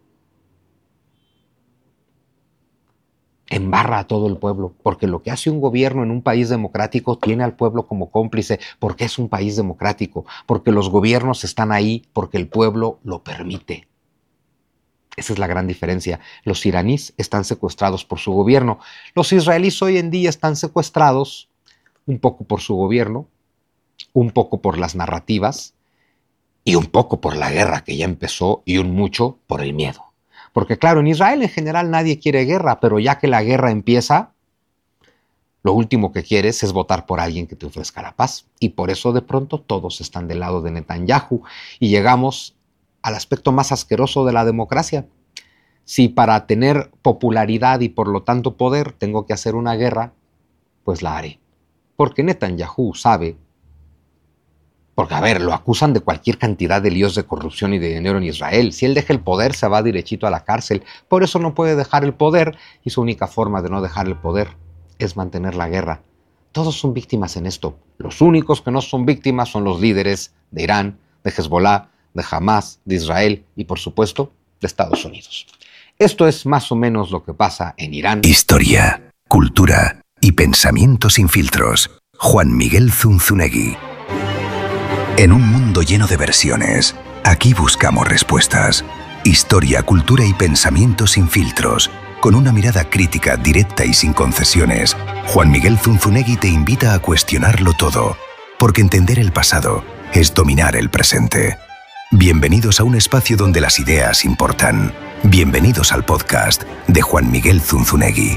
embarra a todo el pueblo, porque lo que hace un gobierno en un país democrático tiene al pueblo como cómplice, porque es un país democrático, porque los gobiernos están ahí porque el pueblo lo permite. Esa es la gran diferencia. Los iraníes están secuestrados por su gobierno. Los israelíes hoy en día están secuestrados un poco por su gobierno, un poco por las narrativas y un poco por la guerra que ya empezó y un mucho por el miedo. Porque claro, en Israel en general nadie quiere guerra, pero ya que la guerra empieza, lo último que quieres es votar por alguien que te ofrezca la paz. Y por eso de pronto todos están del lado de Netanyahu. Y llegamos al aspecto más asqueroso de la democracia. Si para tener popularidad y por lo tanto poder tengo que hacer una guerra, pues la haré. Porque Netanyahu sabe. Porque, a ver, lo acusan de cualquier cantidad de líos de corrupción y de dinero en Israel. Si él deja el poder, se va derechito a la cárcel. Por eso no puede dejar el poder, y su única forma de no dejar el poder es mantener la guerra. Todos son víctimas en esto. Los únicos que no son víctimas son los líderes de Irán, de Hezbollah, de Hamás, de Israel y, por supuesto, de Estados Unidos. Esto es más o menos lo que pasa en Irán. Historia, cultura y pensamiento sin filtros. Juan Miguel Zunzunegui. En un mundo lleno de versiones, aquí buscamos respuestas. Historia, cultura y pensamiento sin filtros. Con una mirada crítica, directa y sin concesiones, Juan Miguel Zunzunegui te invita a cuestionarlo todo, porque entender el pasado es dominar el presente. Bienvenidos a un espacio donde las ideas importan. Bienvenidos al podcast de Juan Miguel Zunzunegui.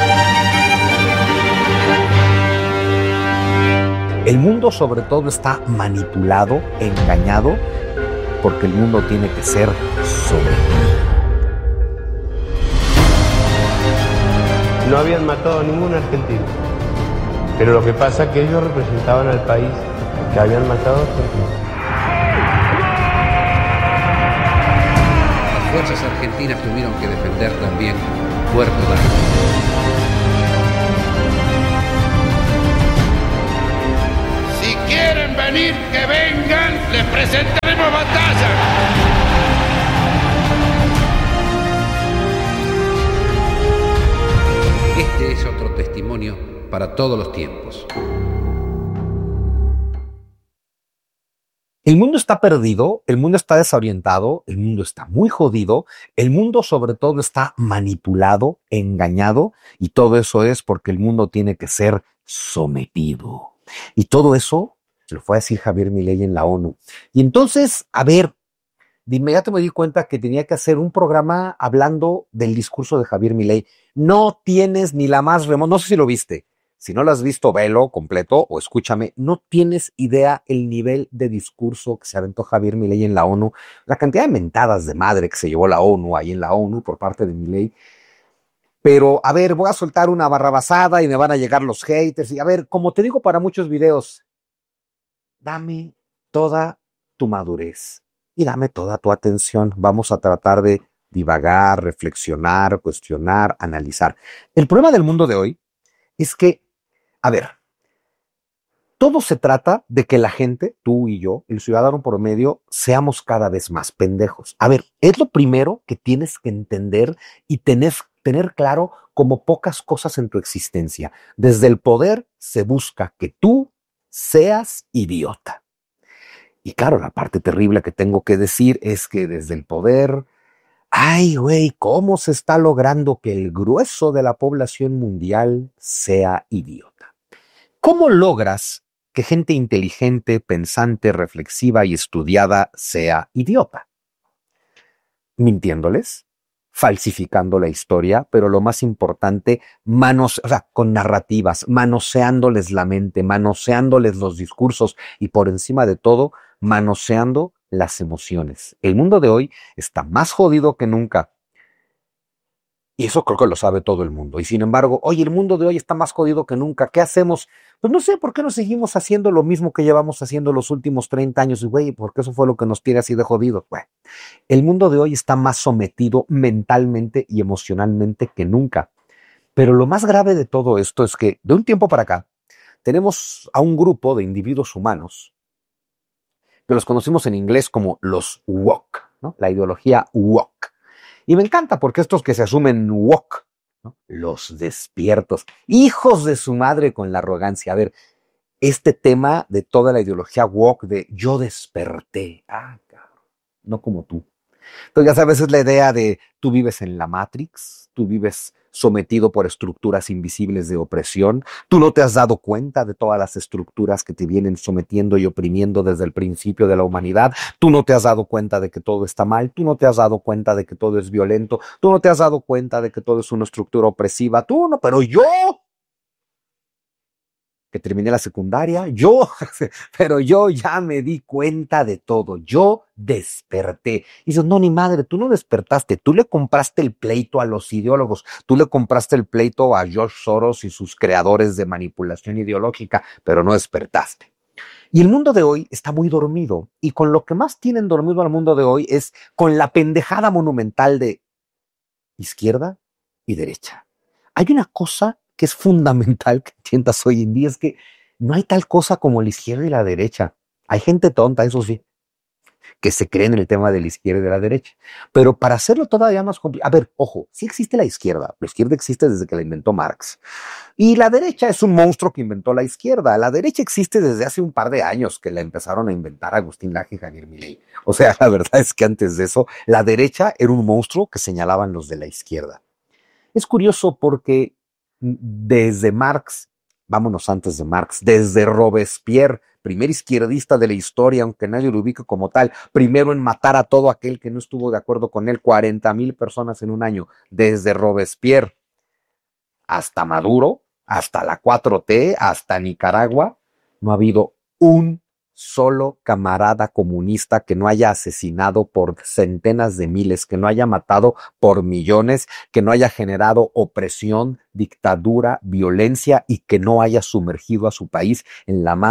El mundo sobre todo está manipulado, engañado, porque el mundo tiene que ser sobrevivido. No habían matado a ningún argentino, pero lo que pasa es que ellos representaban al país que habían matado a argentinos. fuerzas argentinas tuvieron que defender también Puerto Daroca. Si quieren venir, que vengan, les presentaremos batalla. Este es otro testimonio para todos los tiempos. El mundo está perdido, el mundo está desorientado, el mundo está muy jodido, el mundo sobre todo está manipulado, engañado, y todo eso es porque el mundo tiene que ser sometido. Y todo eso lo fue a decir Javier Milei en la ONU. Y entonces, a ver, de inmediato me di cuenta que tenía que hacer un programa hablando del discurso de Javier Milei. No tienes ni la más remota, no sé si lo viste. Si no lo has visto, velo completo o escúchame. No tienes idea el nivel de discurso que se aventó Javier Milei en la ONU, la cantidad de mentadas de madre que se llevó la ONU ahí en la ONU por parte de Milei. Pero, a ver, voy a soltar una barrabasada y me van a llegar los haters. Y a ver, como te digo para muchos videos, dame toda tu madurez y dame toda tu atención. Vamos a tratar de divagar, reflexionar, cuestionar, analizar. El problema del mundo de hoy es que, a ver, todo se trata de que la gente, tú y yo, el ciudadano promedio, seamos cada vez más pendejos. A ver, es lo primero que tienes que entender y tener claro como pocas cosas en tu existencia. Desde el poder se busca que tú seas idiota. Y claro, la parte terrible que tengo que decir es que desde el poder, ay, güey, ¿cómo se está logrando que el grueso de la población mundial sea idiota? ¿Cómo logras que gente inteligente, pensante, reflexiva y estudiada sea idiota? Mintiéndoles, falsificando la historia, pero lo más importante, con narrativas, manoseándoles la mente, manoseándoles los discursos y por encima de todo, manoseando las emociones. El mundo de hoy está más jodido que nunca. Y eso creo que lo sabe todo el mundo. Y sin embargo, oye, el mundo de hoy está más jodido que nunca. ¿Qué hacemos? Pues no sé, ¿por qué no seguimos haciendo lo mismo que llevamos haciendo los últimos 30 años? Y güey, porque eso fue lo que nos tiene así de jodidos. Bueno, el mundo de hoy está más sometido mentalmente y emocionalmente que nunca. Pero lo más grave de todo esto es que de un tiempo para acá tenemos a un grupo de individuos humanos que los conocimos en inglés como los woke, ¿no? La ideología woke. Y me encanta porque estos que se asumen woke, ¿no? Los despiertos, hijos de su madre con la arrogancia. A ver, este tema de toda la ideología woke de yo desperté, cabrón, no como tú. Entonces ya sabes, es la idea de tú vives en la Matrix, tú vives sometido por estructuras invisibles de opresión, tú no te has dado cuenta de todas las estructuras que te vienen sometiendo y oprimiendo desde el principio de la humanidad, tú no te has dado cuenta de que todo está mal, tú no te has dado cuenta de que todo es violento, tú no te has dado cuenta de que todo es una estructura opresiva, tú no, pero yo, que terminé la secundaria, pero yo ya me di cuenta de todo, yo desperté. Y dices, no, ni madre, tú no despertaste, tú le compraste el pleito a los ideólogos, tú le compraste el pleito a George Soros y sus creadores de manipulación ideológica, pero no despertaste. Y el mundo de hoy está muy dormido, y con lo que más tienen dormido al mundo de hoy es con la pendejada monumental de izquierda y derecha. Hay una cosa que es fundamental que entiendas hoy en día, es que no hay tal cosa como la izquierda y la derecha. Hay gente tonta, eso sí, que se cree en el tema de la izquierda y de la derecha. Pero para hacerlo todavía más complicado, a ver, ojo, sí existe la izquierda existe desde que la inventó Marx. Y la derecha es un monstruo que inventó la izquierda. La derecha existe desde hace un par de años que la empezaron a inventar Agustín Laje y Javier Milei. O sea, la verdad es que antes de eso, la derecha era un monstruo que señalaban los de la izquierda. Es curioso porque desde Marx, vámonos antes de Marx, desde Robespierre, primer izquierdista de la historia, aunque nadie lo ubique como tal, primero en matar a todo aquel que no estuvo de acuerdo con él, 40,000 personas en un año, desde Robespierre hasta Maduro, hasta la 4T, hasta Nicaragua, no ha habido un solo camarada comunista que no haya asesinado por centenas de miles, que no haya matado por millones, que no haya generado opresión, dictadura, violencia y que no haya sumergido a su país en la más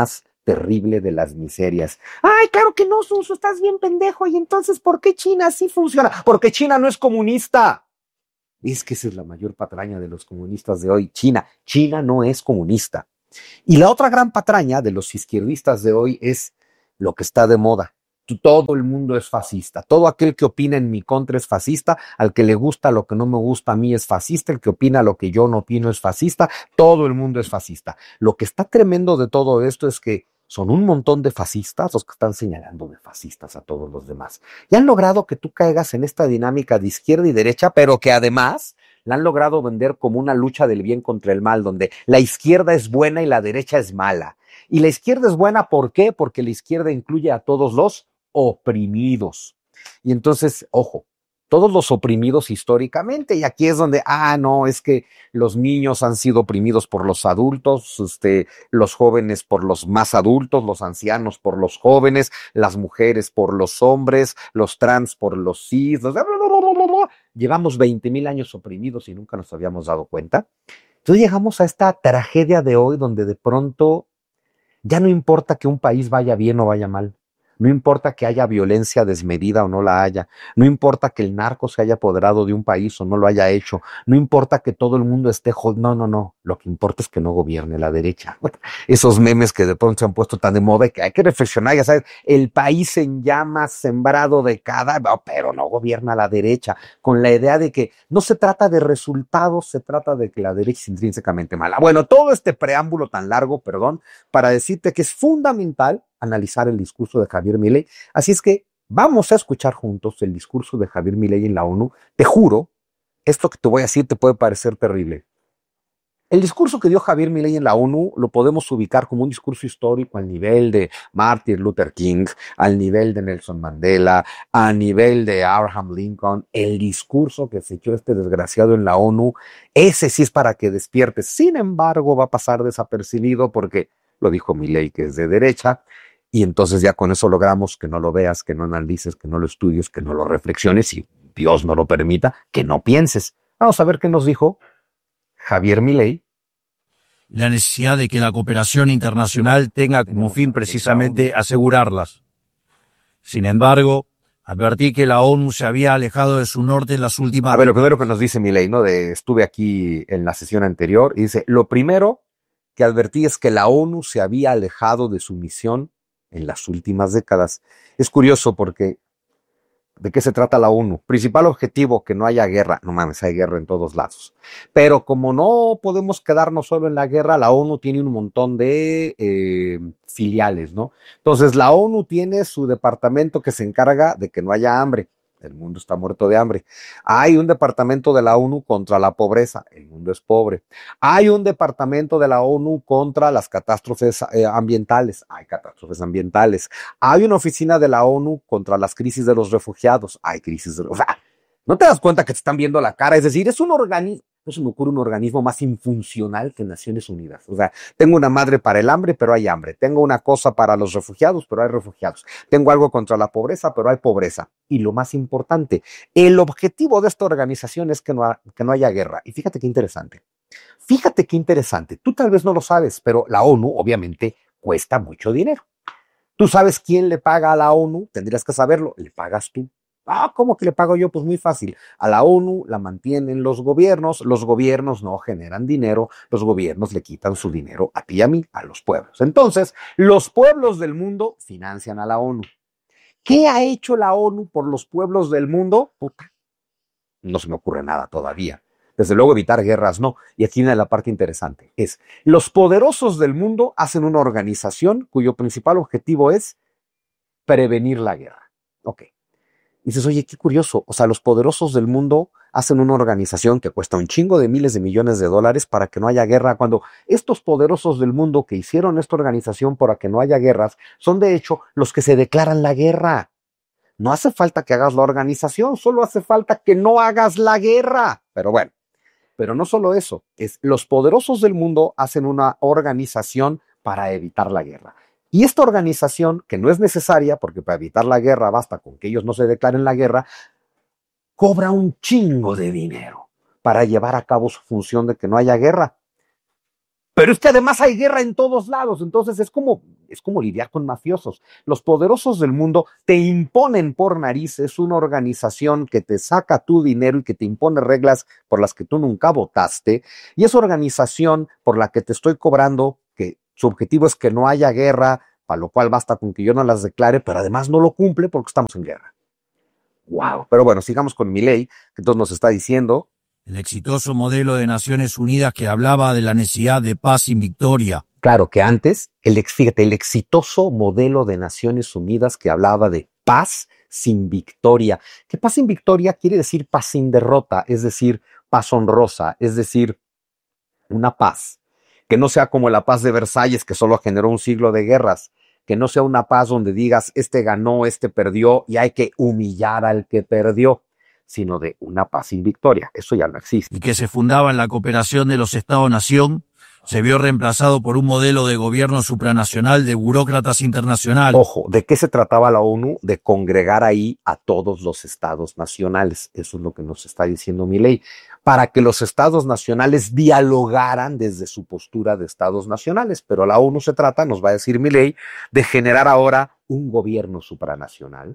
terrible de las miserias. Ay, claro que no, Suso, estás bien pendejo. Y entonces, ¿por qué China sí funciona? Porque China no es comunista. Es que esa es la mayor patraña de los comunistas de hoy. China no es comunista. Y la otra gran patraña de los izquierdistas de hoy es lo que está de moda. Todo el mundo es fascista. Todo aquel que opina en mi contra es fascista. Al que le gusta lo que no me gusta a mí es fascista. El que opina lo que yo no opino es fascista. Todo el mundo es fascista. Lo que está tremendo de todo esto es que son un montón de fascistas los que están señalando de fascistas a todos los demás. Y han logrado que tú caigas en esta dinámica de izquierda y derecha, pero que además la han logrado vender como una lucha del bien contra el mal, donde la izquierda es buena y la derecha es mala. Y la izquierda es buena, ¿por qué? Porque la izquierda incluye a todos los oprimidos. Y entonces, ojo, todos los oprimidos históricamente, y aquí es donde, no, es que los niños han sido oprimidos por los adultos, los jóvenes por los más adultos, los ancianos por los jóvenes, las mujeres por los hombres, los trans por los cis, llevamos 20,000 años oprimidos y nunca nos habíamos dado cuenta. Entonces llegamos a esta tragedia de hoy donde de pronto ya no importa que un país vaya bien o vaya mal. No importa que haya violencia desmedida o no la haya. No importa que el narco se haya apoderado de un país o no lo haya hecho. No importa que todo el mundo esté no. Lo que importa es que no gobierne la derecha. Esos memes que de pronto se han puesto tan de moda y que hay que reflexionar, ya sabes, el país en llamas, sembrado de pero no gobierna la derecha, con la idea de que no se trata de resultados, se trata de que la derecha es intrínsecamente mala. Bueno, todo este preámbulo tan largo, para decirte que es fundamental analizar el discurso de Javier Milei. Así es que vamos a escuchar juntos el discurso de Javier Milei en la ONU. Te juro, esto que te voy a decir te puede parecer terrible. El discurso que dio Javier Milei en la ONU lo podemos ubicar como un discurso histórico al nivel de Martin Luther King, al nivel de Nelson Mandela, a nivel de Abraham Lincoln. El discurso que se echó este desgraciado en la ONU, ese sí es para que despiertes. Sin embargo, va a pasar desapercibido porque lo dijo Milei, que es de derecha, y entonces ya con eso logramos que no lo veas, que no analices, que no lo estudies, que no lo reflexiones y Dios no lo permita, que no pienses. Vamos a ver qué nos dijo Javier Milei. La necesidad de que la cooperación internacional tenga como fin precisamente asegurarlas. Sin embargo, advertí que la ONU se había alejado de su norte en las últimas... A ver, lo primero que nos dice Milei, ¿no? Estuve aquí en la sesión anterior y dice, lo primero que advertí es que la ONU se había alejado de su misión en las últimas décadas. Es curioso porque ¿de qué se trata la ONU? Principal objetivo, que no haya guerra. No mames, hay guerra en todos lados. Pero como no podemos quedarnos solo en la guerra, la ONU tiene un montón de filiales, ¿no? Entonces la ONU tiene su departamento que se encarga de que no haya hambre. El mundo está muerto de hambre. Hay un departamento de la ONU contra la pobreza. El mundo es pobre. Hay un departamento de la ONU contra las catástrofes ambientales. Hay catástrofes ambientales. Hay una oficina de la ONU contra las crisis de los refugiados. Hay crisis de... O sea, ¿no te das cuenta que te están viendo la cara? Es decir, es un organismo... No se me ocurre un organismo más infuncional que Naciones Unidas. O sea, tengo una madre para el hambre, pero hay hambre. Tengo una cosa para los refugiados, pero hay refugiados. Tengo algo contra la pobreza, pero hay pobreza. Y lo más importante, el objetivo de esta organización es que no haya guerra. Y fíjate qué interesante. Fíjate qué interesante. Tú tal vez no lo sabes, pero la ONU obviamente cuesta mucho dinero. ¿Tú sabes quién le paga a la ONU? Tendrías que saberlo. Le pagas tú. ¿Cómo que le pago yo? Pues muy fácil. A la ONU la mantienen los gobiernos no generan dinero, los gobiernos le quitan su dinero a ti y a mí, a los pueblos. Entonces, los pueblos del mundo financian a la ONU. ¿Qué ha hecho la ONU por los pueblos del mundo? Puta, no se me ocurre nada todavía. Desde luego evitar guerras no. Y aquí viene la parte interesante. Los poderosos del mundo hacen una organización cuyo principal objetivo es prevenir la guerra. Ok. Y dices, oye, qué curioso, o sea, los poderosos del mundo hacen una organización que cuesta un chingo de miles de millones de dólares para que no haya guerra, cuando estos poderosos del mundo que hicieron esta organización para que no haya guerras son de hecho los que se declaran la guerra. No hace falta que hagas la organización, solo hace falta que no hagas la guerra. Pero bueno, pero no solo eso, los poderosos del mundo hacen una organización para evitar la guerra. Y esta organización, que no es necesaria, porque para evitar la guerra basta con que ellos no se declaren la guerra, cobra un chingo de dinero para llevar a cabo su función de que no haya guerra. Pero es que además hay guerra en todos lados, entonces es como lidiar con mafiosos. Los poderosos del mundo te imponen por narices una organización que te saca tu dinero y que te impone reglas por las que tú nunca votaste, y esa organización por la que te estoy cobrando, que su objetivo es que no haya guerra, para lo cual basta con que yo no las declare, pero además no lo cumple porque estamos en guerra. Wow. Pero bueno, sigamos con Milei, que entonces nos está diciendo. El exitoso modelo de Naciones Unidas que hablaba de la necesidad de paz sin victoria. Claro que antes, fíjate, el exitoso modelo de Naciones Unidas que hablaba de paz sin victoria. Que paz sin victoria quiere decir paz sin derrota, es decir, paz honrosa, es decir, una paz que no sea como la paz de Versalles, que solo generó un siglo de guerras, que no sea una paz donde digas, este ganó, este perdió, y hay que humillar al que perdió, sino de una paz sin victoria. Eso ya no existe. Y que se fundaba en la cooperación de los Estados-nación, se vio reemplazado por un modelo de gobierno supranacional de burócratas internacionales. Ojo, ¿de qué se trataba la ONU? De congregar ahí a todos los estados nacionales. Eso es lo que nos está diciendo Milei. Para que los estados nacionales dialogaran desde su postura de estados nacionales. Pero la ONU se trata, nos va a decir Milei, de generar ahora un gobierno supranacional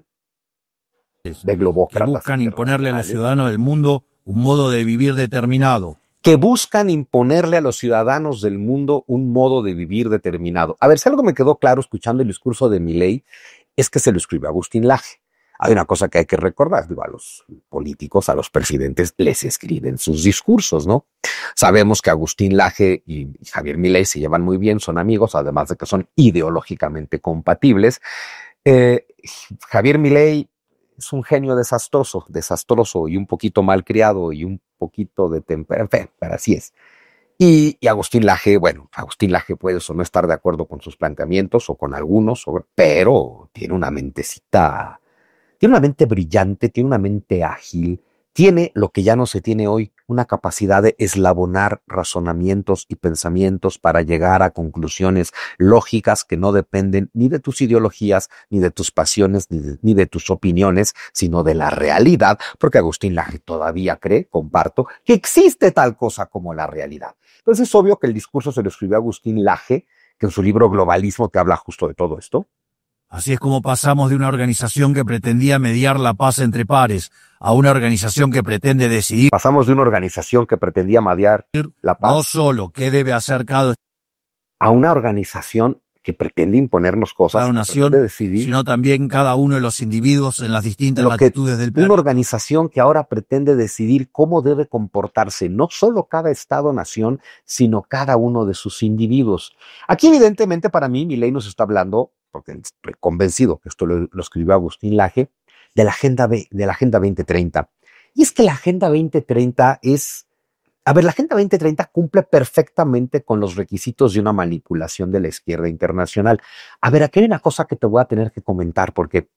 de globócratas. Que buscan imponerle a los ciudadanos del mundo un modo de vivir determinado. Que buscan imponerle a los ciudadanos del mundo un modo de vivir determinado. A ver, si algo me quedó claro escuchando el discurso de Milei, es que se lo escribió Agustín Laje. Hay una cosa que hay que recordar, digo, a los políticos, a los presidentes, les escriben sus discursos, ¿no? Sabemos que Agustín Laje y Javier Milei se llevan muy bien, son amigos, además de que son ideológicamente compatibles. Javier Milei es un genio desastroso y un poquito malcriado y un poquito de temperamento, pero así es. Y Agustín Laje, bueno, Agustín Laje puede o no estar de acuerdo con sus planteamientos o con algunos, pero tiene una mentecita, tiene una mente brillante, tiene una mente ágil, tiene lo que ya no se tiene hoy, una capacidad de eslabonar razonamientos y pensamientos para llegar a conclusiones lógicas que no dependen ni de tus ideologías, ni de tus pasiones, ni de tus opiniones, sino de la realidad, porque Agustín Laje todavía cree, comparto, que existe tal cosa como la realidad. Entonces es obvio que el discurso se lo escribió Agustín Laje, que en su libro Globalismo te habla justo de todo esto. Así es como pasamos de una organización que pretendía mediar la paz entre pares a una organización que pretende decidir. Pasamos de una organización que pretendía mediar la paz. No solo qué debe hacer cada a una organización que pretende imponernos cosas, nación, decidir, sino también cada uno de los individuos en las distintas latitudes del planeta. Una organización que ahora pretende decidir cómo debe comportarse no solo cada Estado-nación, sino cada uno de sus individuos. Aquí, evidentemente, para mí, Milei nos está hablando, porque estoy convencido que esto lo escribió Agustín Laje, de la Agenda 2030. Y es que la Agenda 2030 la Agenda 2030 cumple perfectamente con los requisitos de una manipulación de la izquierda internacional. A ver, aquí hay una cosa que te voy a tener que comentar, porque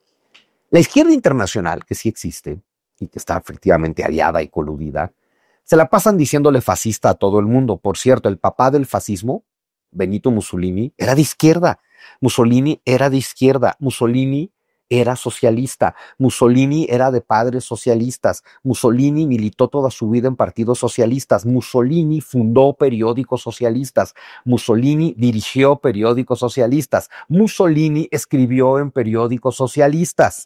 la izquierda internacional, que sí existe y que está efectivamente aliada y coludida, se la pasan diciéndole fascista a todo el mundo. Por cierto, el papá del fascismo, Benito Mussolini, era de izquierda. Mussolini era de izquierda. Mussolini era socialista. Mussolini era de padres socialistas. Mussolini militó toda su vida en partidos socialistas. Mussolini fundó periódicos socialistas. Mussolini dirigió periódicos socialistas. Mussolini escribió en periódicos socialistas.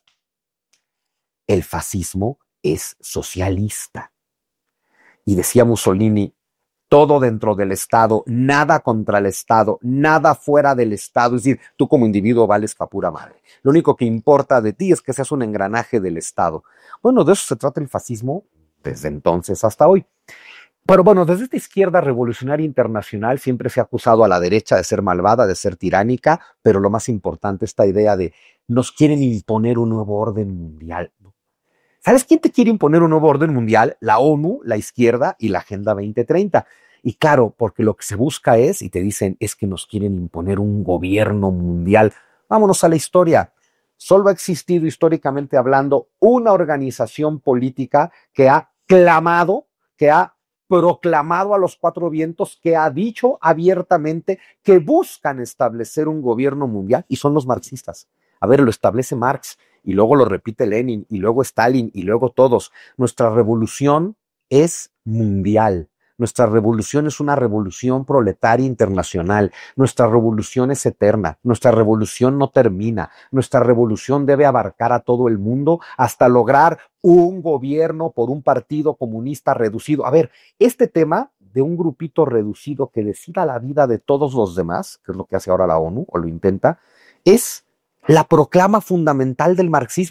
El fascismo es socialista. Y decía Mussolini, todo dentro del Estado, nada contra el Estado, nada fuera del Estado. Es decir, tú como individuo vales pa' pura madre. Lo único que importa de ti es que seas un engranaje del Estado. Bueno, de eso se trata el fascismo desde entonces hasta hoy. Pero bueno, desde esta izquierda revolucionaria internacional siempre se ha acusado a la derecha de ser malvada, de ser tiránica, pero lo más importante, esta idea de nos quieren imponer un nuevo orden mundial. ¿Sabes quién te quiere imponer un nuevo orden mundial? La ONU, la izquierda y la Agenda 2030. Y claro, porque lo que se busca es, y te dicen, es que nos quieren imponer un gobierno mundial. Vámonos a la historia. Solo ha existido históricamente hablando una organización política que ha clamado, que ha proclamado a los cuatro vientos, que ha dicho abiertamente que buscan establecer un gobierno mundial, y son los marxistas. A ver, lo establece Marx, y luego lo repite Lenin, y luego Stalin, y luego todos. Nuestra revolución es mundial. Nuestra revolución es una revolución proletaria internacional. Nuestra revolución es eterna. Nuestra revolución no termina. Nuestra revolución debe abarcar a todo el mundo hasta lograr un gobierno por un partido comunista reducido. A ver, este tema de un grupito reducido que decida la vida de todos los demás, que es lo que hace ahora la ONU, o lo intenta, es la proclama fundamental del marxismo.